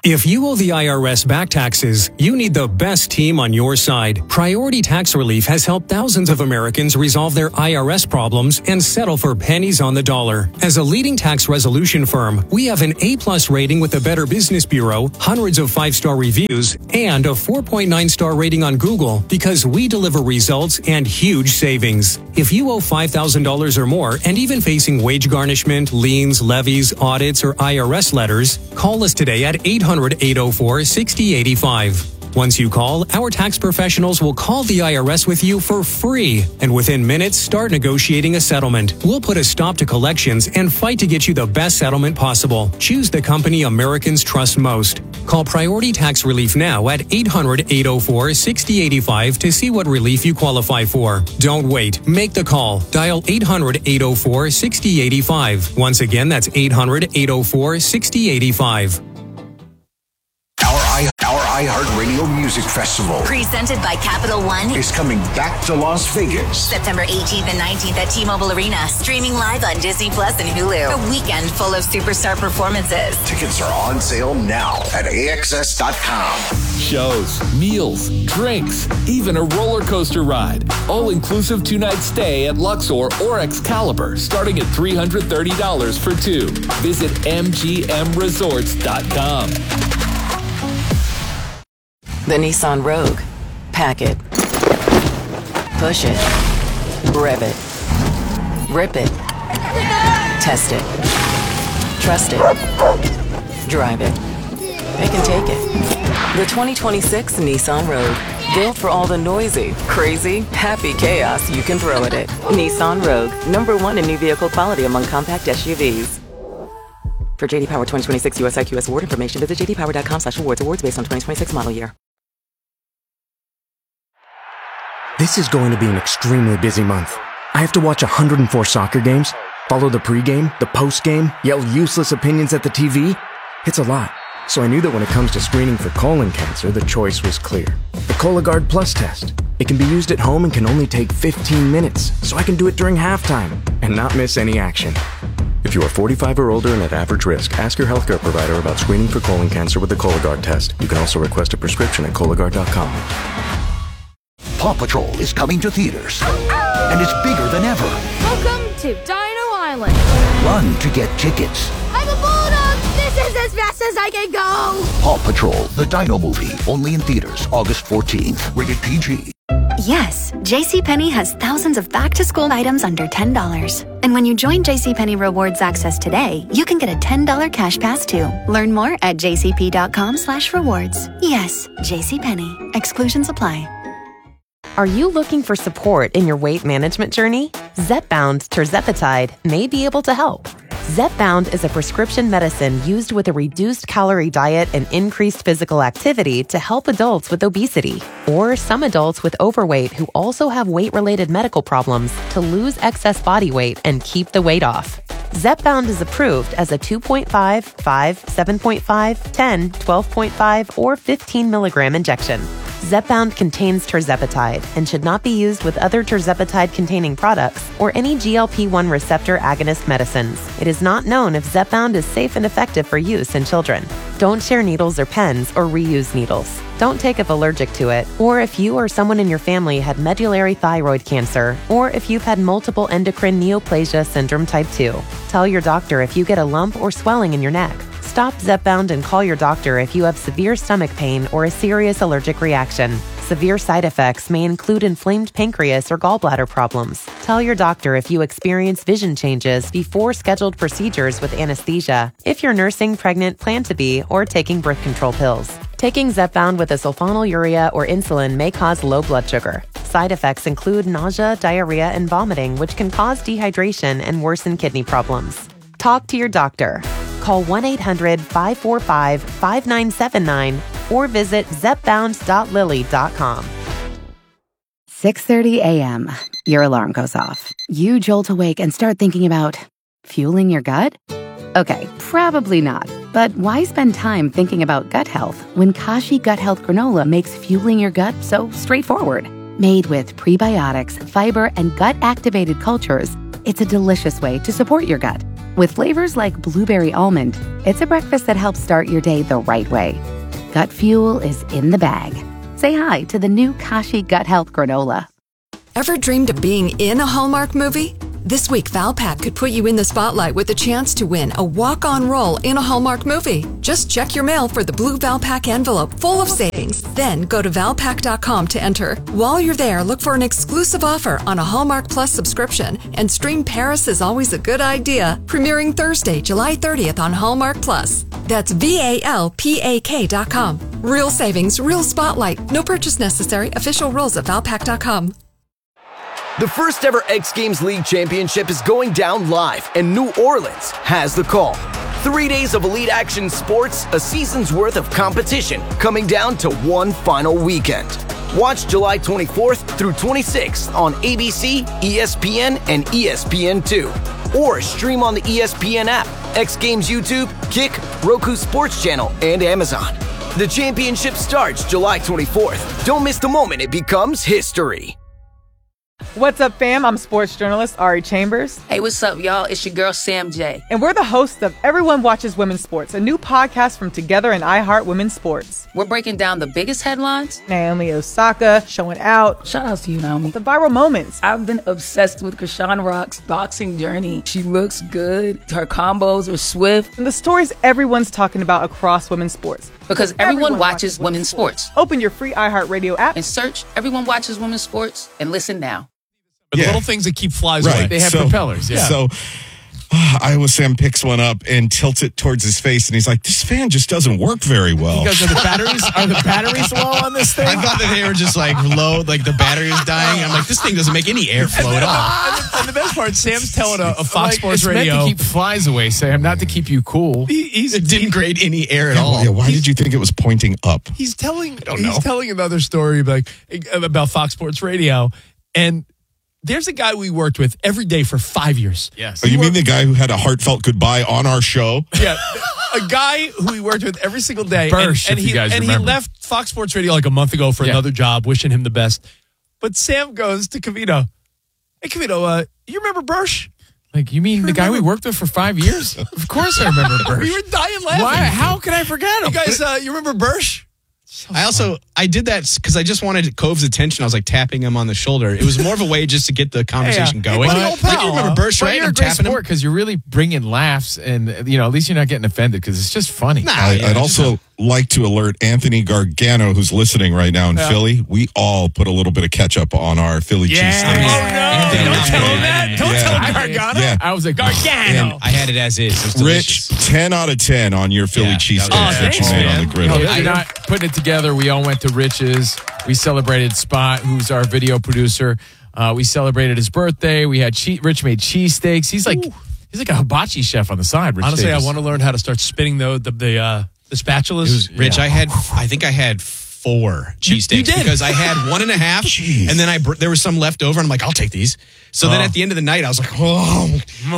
If you owe the I R S back taxes, you need the best team on your side. Priority Tax Relief has helped thousands of Americans resolve their I R S problems and settle for pennies on the dollar. As a leading tax resolution firm, we have an A-plus rating with the Better Business Bureau, hundreds of five-star reviews, and a four point nine star rating on Google because we deliver results and huge savings. If you owe five thousand dollars or more and even facing wage garnishment, liens, levies, audits, or I R S letters, call us today at eight hundred, eight oh four, six oh eight five. Once you call, our tax professionals will call the I R S with you for free, and within minutes, start negotiating a settlement. We'll put a stop to collections and fight to get you the best settlement possible. Choose the company Americans trust most. Call Priority Tax Relief now at eight hundred, eight oh four, six oh eight five to see what relief you qualify for. Don't wait. Make the call. Dial eight hundred, eight oh four, six oh eight five. Once again, that's eight hundred, eight oh four, six oh eight five. Our, I, our iHeartRadio Music Festival, presented by Capital One, is coming back to Las Vegas. September eighteenth and nineteenth at T-Mobile Arena. Streaming live on Disney Plus and Hulu. A weekend full of superstar performances. Tickets are on sale now at A X S dot com. Shows, meals, drinks, even a roller coaster ride. All-inclusive two-night stay at Luxor or Excalibur, starting at three hundred thirty dollars for two. Visit M G M resorts dot com. The Nissan Rogue. Pack it. Push it. Rev it. Rip it. Test it. Trust it. Drive it. They can take it. The twenty twenty-six Nissan Rogue. Built for all the noisy, crazy, happy chaos you can throw at it. Nissan Rogue. Number one in new vehicle quality among compact S U Vs. For J D Power twenty twenty-six U S I Q S award information, visit j d power dot com slash awards. Awards based on twenty twenty-six model year. This is going to be an extremely busy month. I have to watch one hundred four soccer games, follow the pregame, the postgame, yell useless opinions at the T V. It's a lot. So I knew that when it comes to screening for colon cancer, the choice was clear. The Cologuard Plus test. It can be used at home and can only take fifteen minutes, so I can do it during halftime and not miss any action. If you are forty-five or older and at average risk, ask your healthcare provider about screening for colon cancer with the Cologuard test. You can also request a prescription at Cologuard dot com. Paw Patrol is coming to theaters, and it's bigger than ever. Welcome to Dino Island. Run to get tickets. I'm a bulldog. This is as fast as I can go. Paw Patrol, the Dino movie, only in theaters August fourteenth. Rated P G. Yes, JCPenney has thousands of back-to-school items under ten dollars. And when you join JCPenney Rewards Access today, you can get a ten dollars cash pass too. Learn more at j c p dot com slash rewards. Yes, JCPenney. Exclusions apply. Are you looking for support in your weight management journey? Zepbound tirzepatide may be able to help. Zepbound is a prescription medicine used with a reduced calorie diet and increased physical activity to help adults with obesity or some adults with overweight who also have weight-related medical problems to lose excess body weight and keep the weight off. Zepbound is approved as a two point five, five, seven point five, ten, twelve point five, or fifteen milligram injection. Zepbound contains tirzepatide and should not be used with other tirzepatide-containing products or any G L P one receptor agonist medicines. It is not known if Zepbound is safe and effective for use in children. Don't share needles or pens or reuse needles. Don't take if allergic to it, or if you or someone in your family had medullary thyroid cancer, or if you've had multiple endocrine neoplasia syndrome type two. Tell your doctor if you get a lump or swelling in your neck. Stop Zepbound and call your doctor if you have severe stomach pain or a serious allergic reaction. Severe side effects may include inflamed pancreas or gallbladder problems. Tell your doctor if you experience vision changes before scheduled procedures with anesthesia, if you're nursing, pregnant, plan to be, or taking birth control pills. Taking Zepbound with a sulfonylurea or insulin may cause low blood sugar. Side effects include nausea, diarrhea, and vomiting, which can cause dehydration and worsen kidney problems. Talk to your doctor. Call one eight hundred, five four five, five nine seven nine or visit zepbound dot lilly dot com. six thirty a.m. Your alarm goes off. You jolt awake and start thinking about fueling your gut? Okay, probably not. But why spend time thinking about gut health when Kashi Gut Health Granola makes fueling your gut so straightforward? Made with prebiotics, fiber, and gut-activated cultures, it's a delicious way to support your gut. With flavors like blueberry almond, it's a breakfast that helps start your day the right way. Gut Fuel is in the bag. Say hi to the new Kashi Gut Health Granola. Ever dreamed of being in a Hallmark movie? This week, Valpak could put you in the spotlight with a chance to win a walk-on role in a Hallmark movie. Just check your mail for the blue Valpak envelope full of savings. Then go to valpak dot com to enter. While you're there, look for an exclusive offer on a Hallmark Plus subscription and stream Paris is Always a Good Idea, premiering Thursday, July thirtieth on Hallmark Plus. That's V A L P A K dot com. Real savings, real spotlight. No purchase necessary. Official rules at valpak dot com. The first ever X Games League Championship is going down live, and New Orleans has the call. Three days of elite action sports, a season's worth of competition, coming down to one final weekend. Watch July twenty-fourth through twenty-sixth on A B C, E S P N, and E S P N two. Or stream on the E S P N app, X Games YouTube, Kick, Roku Sports Channel, and Amazon. The championship starts July twenty-fourth. Don't miss the moment it becomes history. What's up, fam? I'm sports journalist Ari Chambers. Hey, what's up, y'all? It's your girl, Sam J. And we're the hosts of Everyone Watches Women's Sports, a new podcast from Together and iHeart Women's Sports. We're breaking down the biggest headlines. Naomi Osaka showing out. Shout out to you, Naomi. The viral moments. I've been obsessed with Krishan Rock's boxing journey. She looks good. Her combos are swift. And the stories everyone's talking about across women's sports. Because everyone, everyone watches, watches women's sports. sports. Open your free iHeartRadio app and search Everyone Watches Women's Sports and listen now. The yeah. little things that keep flies right. away. They have so, propellers. Yeah. So uh, Iowa Sam picks one up and tilts it towards his face, and he's like, "This fan just doesn't work very well." Because are the batteries are the batteries low on this thing? I thought that they were just like low, like the battery is dying. I'm like, this thing doesn't make any airflow at all. And the, and the best part, Sam's telling a, a Fox like, Sports it's Radio. Meant to keep flies away, Sam, not to keep you cool. He, he's, it didn't grade any air at yeah, all. Yeah, why he's, did you think it was pointing up? He's telling. I don't he's know. telling another story like about Fox Sports Radio, and there's a guy we worked with every day for five years. Yes. Oh, you mean the guy who had a heartfelt goodbye on our show? Yeah. A guy who we worked with every single day. Bursch, and, and if he, you guys and remember. he left Fox Sports Radio like a month ago for Yeah. another job, wishing him the best. But Sam goes to Cavito. Hey, Cavito, uh, you remember Bursch? Like, you mean you the guy we worked with for five years? Of course I remember Bursch. We were dying laughing. Why? How could I forget him? You guys, uh, you remember Bursch? So I also, I did that because I just wanted Cove's attention. I was like tapping him on the shoulder. It was more of a way just to get the conversation yeah. going. Hey, like, you remember Bursch, but right? You're I'm a great tapping sport because you're really bringing laughs, and you know at least you're not getting offended because it's just funny. Nah, I, yeah, I'd also like to alert Anthony Gargano, who's listening right now in Yeah. Philly. We all put a little bit of ketchup on our Philly Yeah. cheesesteaks. Oh, no. Yeah. Don't tell him that. Don't Yeah. tell him Gargano. Yeah. I was like Gargano. I had it as is. It was Rich, delicious. ten out of ten on your Philly Yeah, cheesesteaks that was- that, Oh, you thanks, made man. on the No, griddle. if you're not putting it together, we all went to Rich's. We celebrated Spot, who's our video producer. Uh, we celebrated his birthday. We had che- Rich made cheesesteaks. He's like he's like a hibachi chef on the side. Rich Honestly, Davis. I want to learn how to start spinning the the the, uh, the spatulas. It was Rich. I had, I think I had four cheesesteaks you did. because I had one and a half, Jeez. and then I br- there was some left over, and I'm like, I'll take these. So then Oh. at the end of the night, I was like, oh,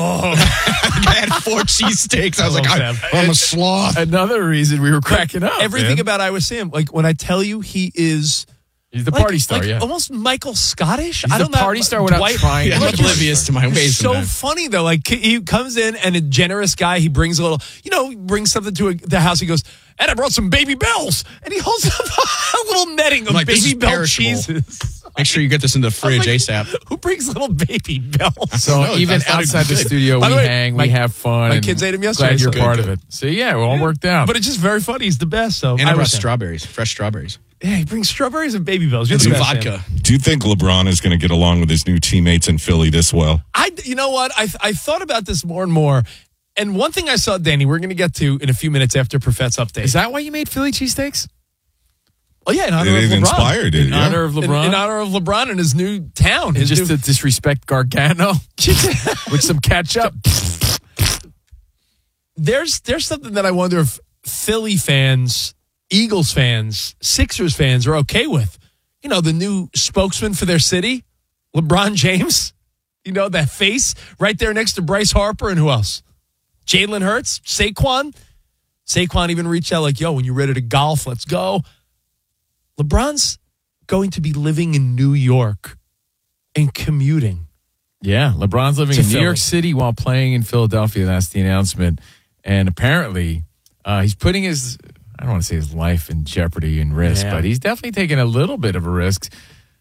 I had four cheesesteaks. I was I like, love I, that. I'm a sloth. Another reason we were cracking up. Everything man. about Iowa Sam, like when I tell you he is He's the like, party star, like yeah. almost Michael Scottish. He's I the don't know. party star without Dwight- trying. Yeah, I'm Like, oblivious to my ways. so sometimes. funny though. Like he comes in and a generous guy. He brings a little, you know, brings something to a, the house. He goes, and I brought some Baby Bells, and he holds up a little netting of I'm like, this Baby is Bell perishable. cheeses. Make sure you get this in the fridge like, ASAP. Who brings little Baby Bells? So No, even that's not outside the good. studio, By we the way, hang, my- we have fun. my and kids ate 'em yesterday, Glad you're so- part Good, of it. So yeah, it all worked out. But it's just very funny. He's the best. So And I I brought was strawberries, fresh strawberries. Yeah, he brings strawberries and Baby Bells. You're And the some best, vodka. man. Do you think LeBron is going to get along with his new teammates in Philly this well? I, you know what? I I thought about this more and more. And one thing I saw, Danny, we're going to get to in a few minutes after Profet's update. Is that why you made Philly cheesesteaks? Oh yeah, in honor It of LeBron. inspired it, In yeah. honor of In, LeBron? in honor of LeBron and his new town. And His just new, to disrespect Gargano with some ketchup. there's there's something that I wonder if Philly fans, Eagles fans, Sixers fans are okay with. You know, the new spokesman for their city, LeBron James. You know, that face right there next to Bryce Harper and who else? Jalen Hurts, Saquon. Saquon even reached out like, yo, when you're ready to golf, let's go. LeBron's going to be living in New York and commuting Yeah, LeBron's living To in New Philly. York City while playing in Philadelphia. That's the announcement. And apparently, uh, he's putting his, I don't want to say his life in jeopardy and risk, Yeah. but he's definitely taking a little bit of a risk.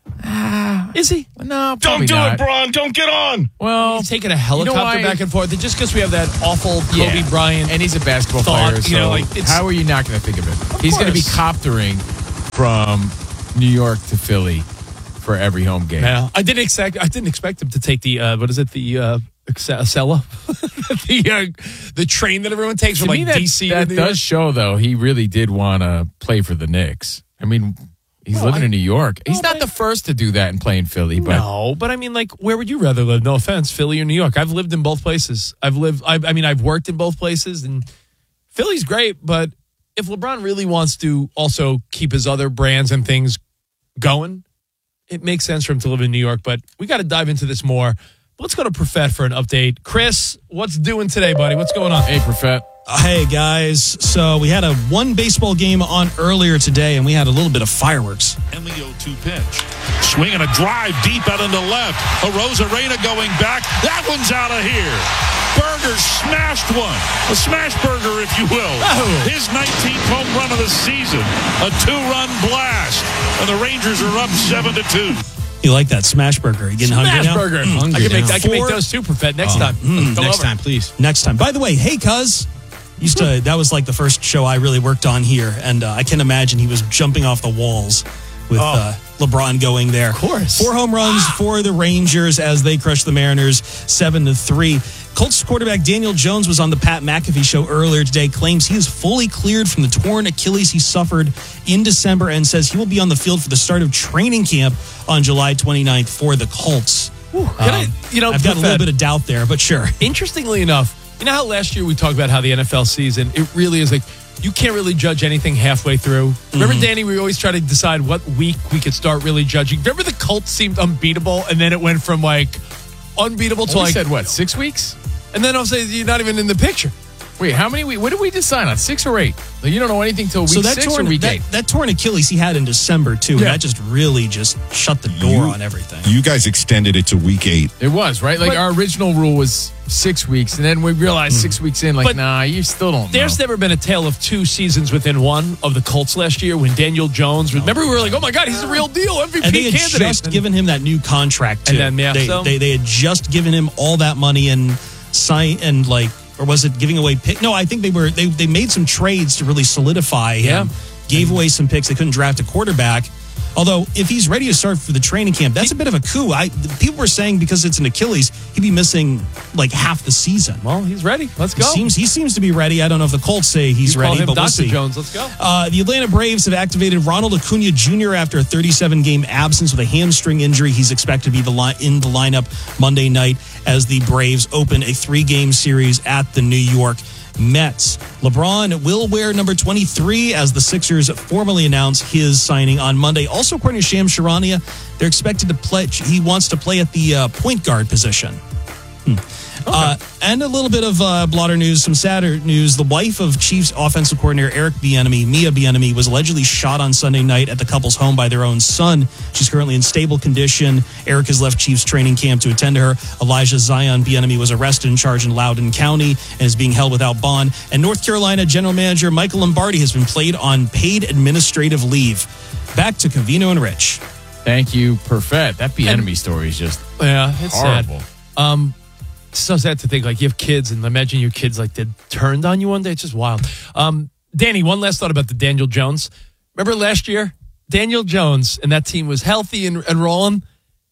Is he? No, Don't probably do not. it, Bron. Don't get on. Well, He's taking a helicopter you know why- back and forth. Just because we have that awful Kobe Yeah. Bryant. And he's a basketball thought, player, you know, so like, it's- how are you not going to think of it? he's going to be course. coptering from New York to Philly for every home game. Yeah, I didn't expect. I didn't expect him to take the uh, what is it? The uh, Acela, the uh, the train that everyone takes To from me, like that, D C. that to New does York. show, though, he really did want to play for the Knicks. I mean, he's No, living I- in New York. He's No, not but- the first to do that and play in Philly, but No, but I mean, like, where would you rather live? No offense, Philly or New York. I've lived in both places. I've lived. I've, I mean, I've worked in both places, and Philly's great. But if LeBron really wants to also keep his other brands and things going, it makes sense for him to live in New York. But we got to dive into this more. Let's go to Profet for an update. Chris, what's doing today, buddy? What's going on? Hey, Profet. Hey, guys. So we had a one baseball game on earlier today, and we had a little bit of fireworks. And the oh two pitch. Swinging a drive deep out into left. A Rosarena going back. That one's out of here. Berger smashed one. A smash burger, if you will. Oh. His nineteenth home run of the season. A two-run blast. And the Rangers are up seven to two. You like that smash burger? You getting hungry Smash now? burger. Mm, I hungry can make. now. I can make Four- those too, Profet. Next Oh, time. mm, Come next over. time, please. Next time. By the way, hey, cuz. Used to that was like the first show I really worked on here, and uh, I can imagine he was jumping off the walls with Oh. uh, LeBron going there. Of course. Four home runs for the Rangers as they crush the Mariners seven to three. Colts quarterback Daniel Jones was on the Pat McAfee show earlier today, claims he is fully cleared from the torn Achilles he suffered in December, and says he will be on the field for the start of training camp on July twenty-ninth for the Colts. Can I- Um, you know, I've got a little Profet, bit of doubt there, but sure. Interestingly enough, you know how last year we talked about how the N F L season, it really is like, you can't really judge anything halfway through. Remember, Mhm. Danny, we always try to decide what week we could start really judging. Remember the Colts seemed unbeatable, and then it went from like unbeatable to we like, said what, six weeks? and then I'll say you're not even in the picture. Wait, how many? we- What did we decide on? Six or eight? Like, you don't know anything till week So that six torn, or week that, eight? that torn Achilles he had in December too, Yeah. and that just really just shut the door on everything. You guys extended it to week eight. It was, right? Like, But- our original rule was six weeks, and then we realized six weeks in, like, But nah, you still don't There's know. never been a tale of two seasons within one of the Colts last year when Daniel Jones. Remember, we were like, "Oh my God, he's a real deal M V P And they had candidate." just given him that new contract too. And then, yeah, they, so- they they had just given him all that money and sign and like, or was it giving away pick? No, I think they were they they made some trades to really solidify him. Yeah. Gave away some picks. They couldn't draft a quarterback. Although, if he's ready to start for the training camp, that's a bit of a coup. I people were saying because it's an Achilles, he'd be missing like half the season. Well, he's ready. Let's He go. seems he seems to be ready. I don't know if the Colts say he's You call ready, him but we'll Doctor see. Jones. Let's go. Uh, the Atlanta Braves have activated Ronald Acuna Junior after a thirty-seven game absence with a hamstring injury. He's expected to be the li- in the lineup Monday night as the Braves open a three-game series at the New York Mets. LeBron will wear number twenty-three as the Sixers formally announce his signing on Monday. Also, according to Shams Charania, they're expected to play. He wants to play at the uh, point guard position. Hmm. Uh, and a little bit of uh, blotter news, some sadder news. The wife of Chiefs offensive coordinator Eric Bieniemy, Mia Bieniemy, was allegedly shot on Sunday night at the couple's home by their own son. She's currently in stable condition. Eric has left Chiefs training camp to attend to her. Elijah Zion Bieniemy was arrested and charged in Loudoun County and is being held without bond. And North Carolina General Manager Michael Lombardi has been placed on paid administrative leave. Back to Covino and Rich. Thank you, Perfect. That Bieniemy story is just Yeah, it's horrible. sad. Um, it's so sad to think like you have kids and imagine your kids like they turned on you one day. It's just wild. Um, Danny, one last thought about the Daniel Jones. Remember last year, Daniel Jones and that team was healthy and, and rolling.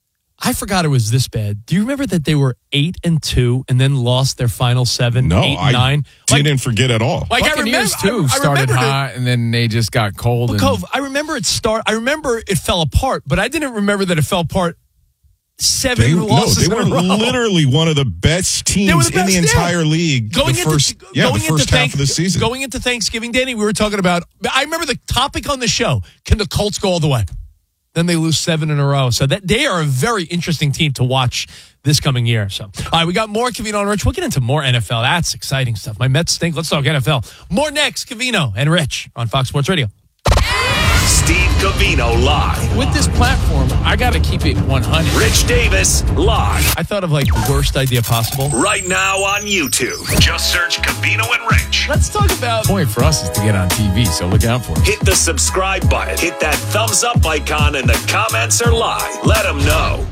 I forgot it was this bad. Do you remember that they were eight and two and then lost their final seven, No, eight and I nine? didn't forget at all. Like I remember, Buccaneers, too, I, I started remembered it. hot, and then they just got cold. But and, Cove, I remember it start. I remember it fell apart, but I didn't remember that it fell apart. Seven They, no, losses they were in a row. literally one of the best They were teams the best, in the yeah. entire league. Going the into, first, yeah, going the first into half thank- of the season. Going into Thanksgiving, Danny, we were talking about. I remember the topic on the show: can the Colts go all the way? Then they lose seven in a row. So that they are a very interesting team to watch this coming year. So, all right, we got more Covino and Rich. We'll get into more N F L. That's exciting stuff. My Mets stink. Let's talk N F L. More next. Covino and Rich on Fox Sports Radio. Steve Covino live. With this platform, I got to keep it one hundred. Rich Davis live. I thought of like the worst idea possible. Right now on YouTube. Just search Covino and Rich. Let's talk about. The point for us is to get on T V, so look out for it. Hit the subscribe button. Hit that thumbs up icon, and the comments are live. Let them know.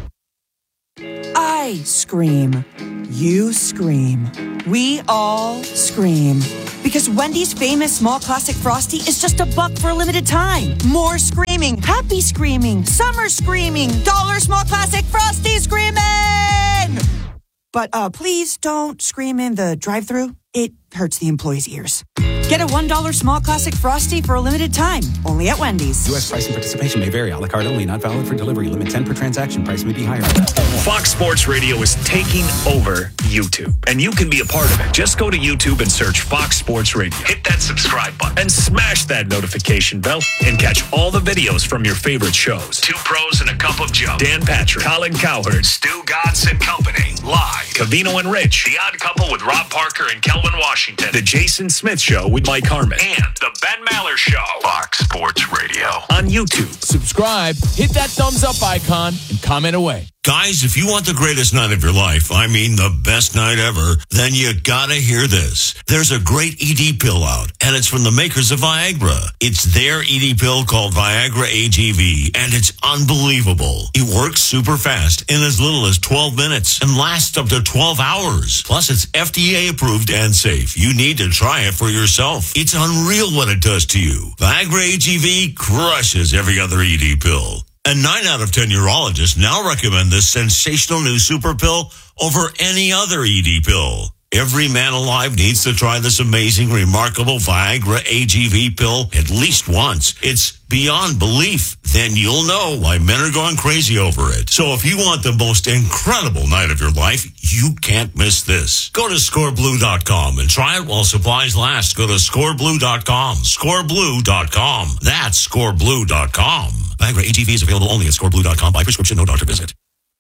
I scream. You scream. We all scream. Because Wendy's famous small classic Frosty is just a buck for a limited time. More screaming, happy screaming, summer screaming, dollar small classic Frosty screaming! But uh, please don't scream in the drive-thru. It hurts the employees' ears. Get a one dollar small classic Frosty for a limited time. Only at Wendy's. U S price and participation may vary. A la carte only. Not valid for delivery. Limit ten per transaction. Price may be higher. Fox Sports Radio is taking over YouTube, and you can be a part of it. Just go to YouTube and search Fox Sports Radio. Hit that subscribe button and smash that notification bell and catch all the videos from your favorite shows. Two Pros and a Cup of Joe. Dan Patrick, Colin Cowherd, Stu Godson Company. Live. Covino and Rich. The Odd Couple with Rob Parker and Kelvin Washington. The Jason Smith Show with Mike Harmon. And The Ben Maller Show. Fox Sports Radio. On YouTube. Subscribe, hit that thumbs up icon, and comment away. Guys, if you want the greatest night of your life, I mean the best night ever, then you gotta hear this. There's a great E D pill out, and it's from the makers of Viagra. It's their E D pill called Viagra A G V, and it's unbelievable. It works super fast in as little as twelve minutes and lasts up to twelve hours. Plus, it's F D A approved and safe. You need to try it for yourself. It's unreal what it does to you. Viagra A G V crushes every other E D pill. And nine out of ten urologists now recommend this sensational new super pill over any other E D pill. Every man alive needs to try this amazing, remarkable Viagra A G V pill at least once. It's beyond belief. Then you'll know why men are going crazy over it. So if you want the most incredible night of your life, you can't miss this. Go to score blue dot com and try it while supplies last. Go to score blue dot com. score blue dot com. That's score blue dot com. Viagra A G V is available only at score blue dot com by prescription, no doctor visit.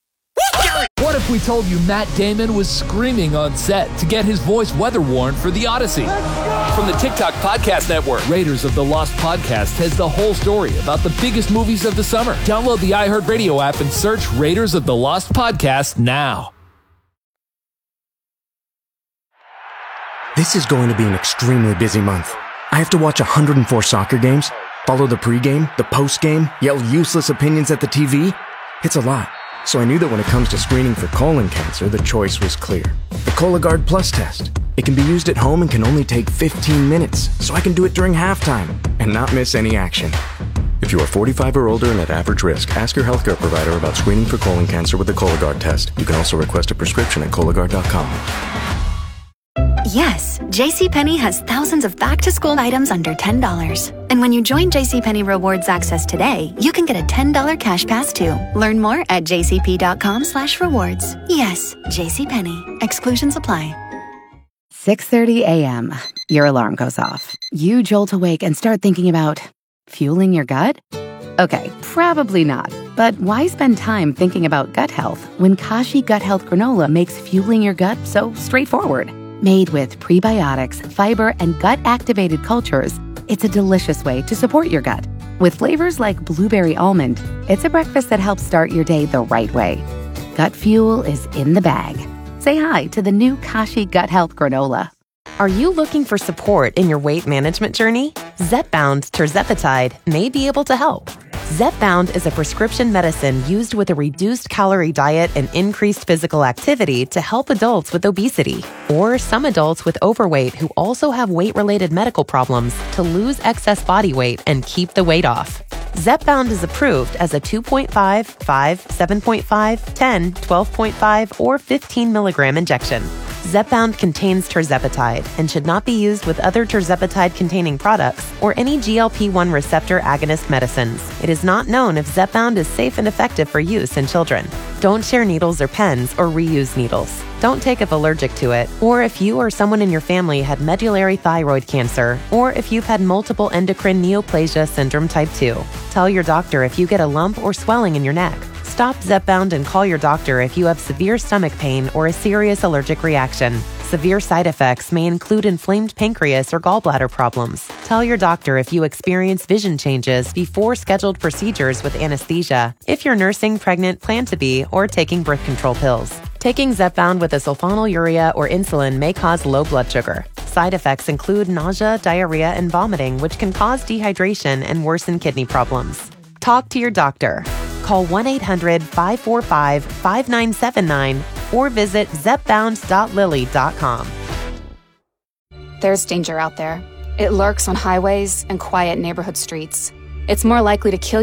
What if we told you Matt Damon was screaming on set to get his voice weather warned for The Odyssey? From the TikTok Podcast Network, Raiders of the Lost Podcast has the whole story about the biggest movies of the summer. Download the iHeartRadio app and search Raiders of the Lost Podcast now. This is going to be an extremely busy month. I have to watch one hundred four soccer games, follow the pregame, the postgame, yell useless opinions at the T V. It's a lot. So I knew that when it comes to screening for colon cancer, the choice was clear. The Cologuard Plus test. It can be used at home and can only take fifteen minutes, so I can do it during halftime and not miss any action. If you are forty-five or older and at average risk, ask your healthcare provider about screening for colon cancer with the Cologuard test. You can also request a prescription at Cologuard dot com. Yes, JCPenney has thousands of back-to-school items under ten dollars. And when you join JCPenney Rewards Access today, you can get a ten dollars cash pass too. Learn more at jcp.com slash rewards. Yes, JCPenney. Exclusions apply. six thirty a.m. Your alarm goes off. You jolt awake and start thinking about fueling your gut? Okay, probably not. But why spend time thinking about gut health when Kashi Gut Health Granola makes fueling your gut so straightforward? Made with prebiotics, fiber, and gut-activated cultures, it's a delicious way to support your gut. With flavors like blueberry almond, it's a breakfast that helps start your day the right way. Gut fuel is in the bag. Say hi to the new Kashi Gut Health Granola. Are you looking for support in your weight management journey? Zepbound Tirzepatide may be able to help. Zepbound is a prescription medicine used with a reduced calorie diet and increased physical activity to help adults with obesity or some adults with overweight who also have weight-related medical problems to lose excess body weight and keep the weight off. Zepbound is approved as a two point five, five, seven point five, ten, twelve point five, or fifteen milligram injection. Zepbound contains tirzepatide and should not be used with other tirzepatide-containing products or any G L P one receptor agonist medicines. It is not known if Zepbound is safe and effective for use in children. Don't share needles or pens or reuse needles. Don't take if allergic to it, or if you or someone in your family had medullary thyroid cancer, or if you've had multiple endocrine neoplasia syndrome type two. Tell your doctor if you get a lump or swelling in your neck. Stop Zepbound and call your doctor if you have severe stomach pain or a serious allergic reaction. Severe side effects may include inflamed pancreas or gallbladder problems. Tell your doctor if you experience vision changes before scheduled procedures with anesthesia, if you're nursing, pregnant, plan to be, or taking birth control pills. Taking Zepbound with a sulfonylurea or insulin may cause low blood sugar. Side effects include nausea, diarrhea, and vomiting, which can cause dehydration and worsen kidney problems. Talk to your doctor. Call one eight hundred five four five five nine seven nine or visit zepbound dot lilly dot com. There's danger out there. It lurks on highways and quiet neighborhood streets. It's more likely to kill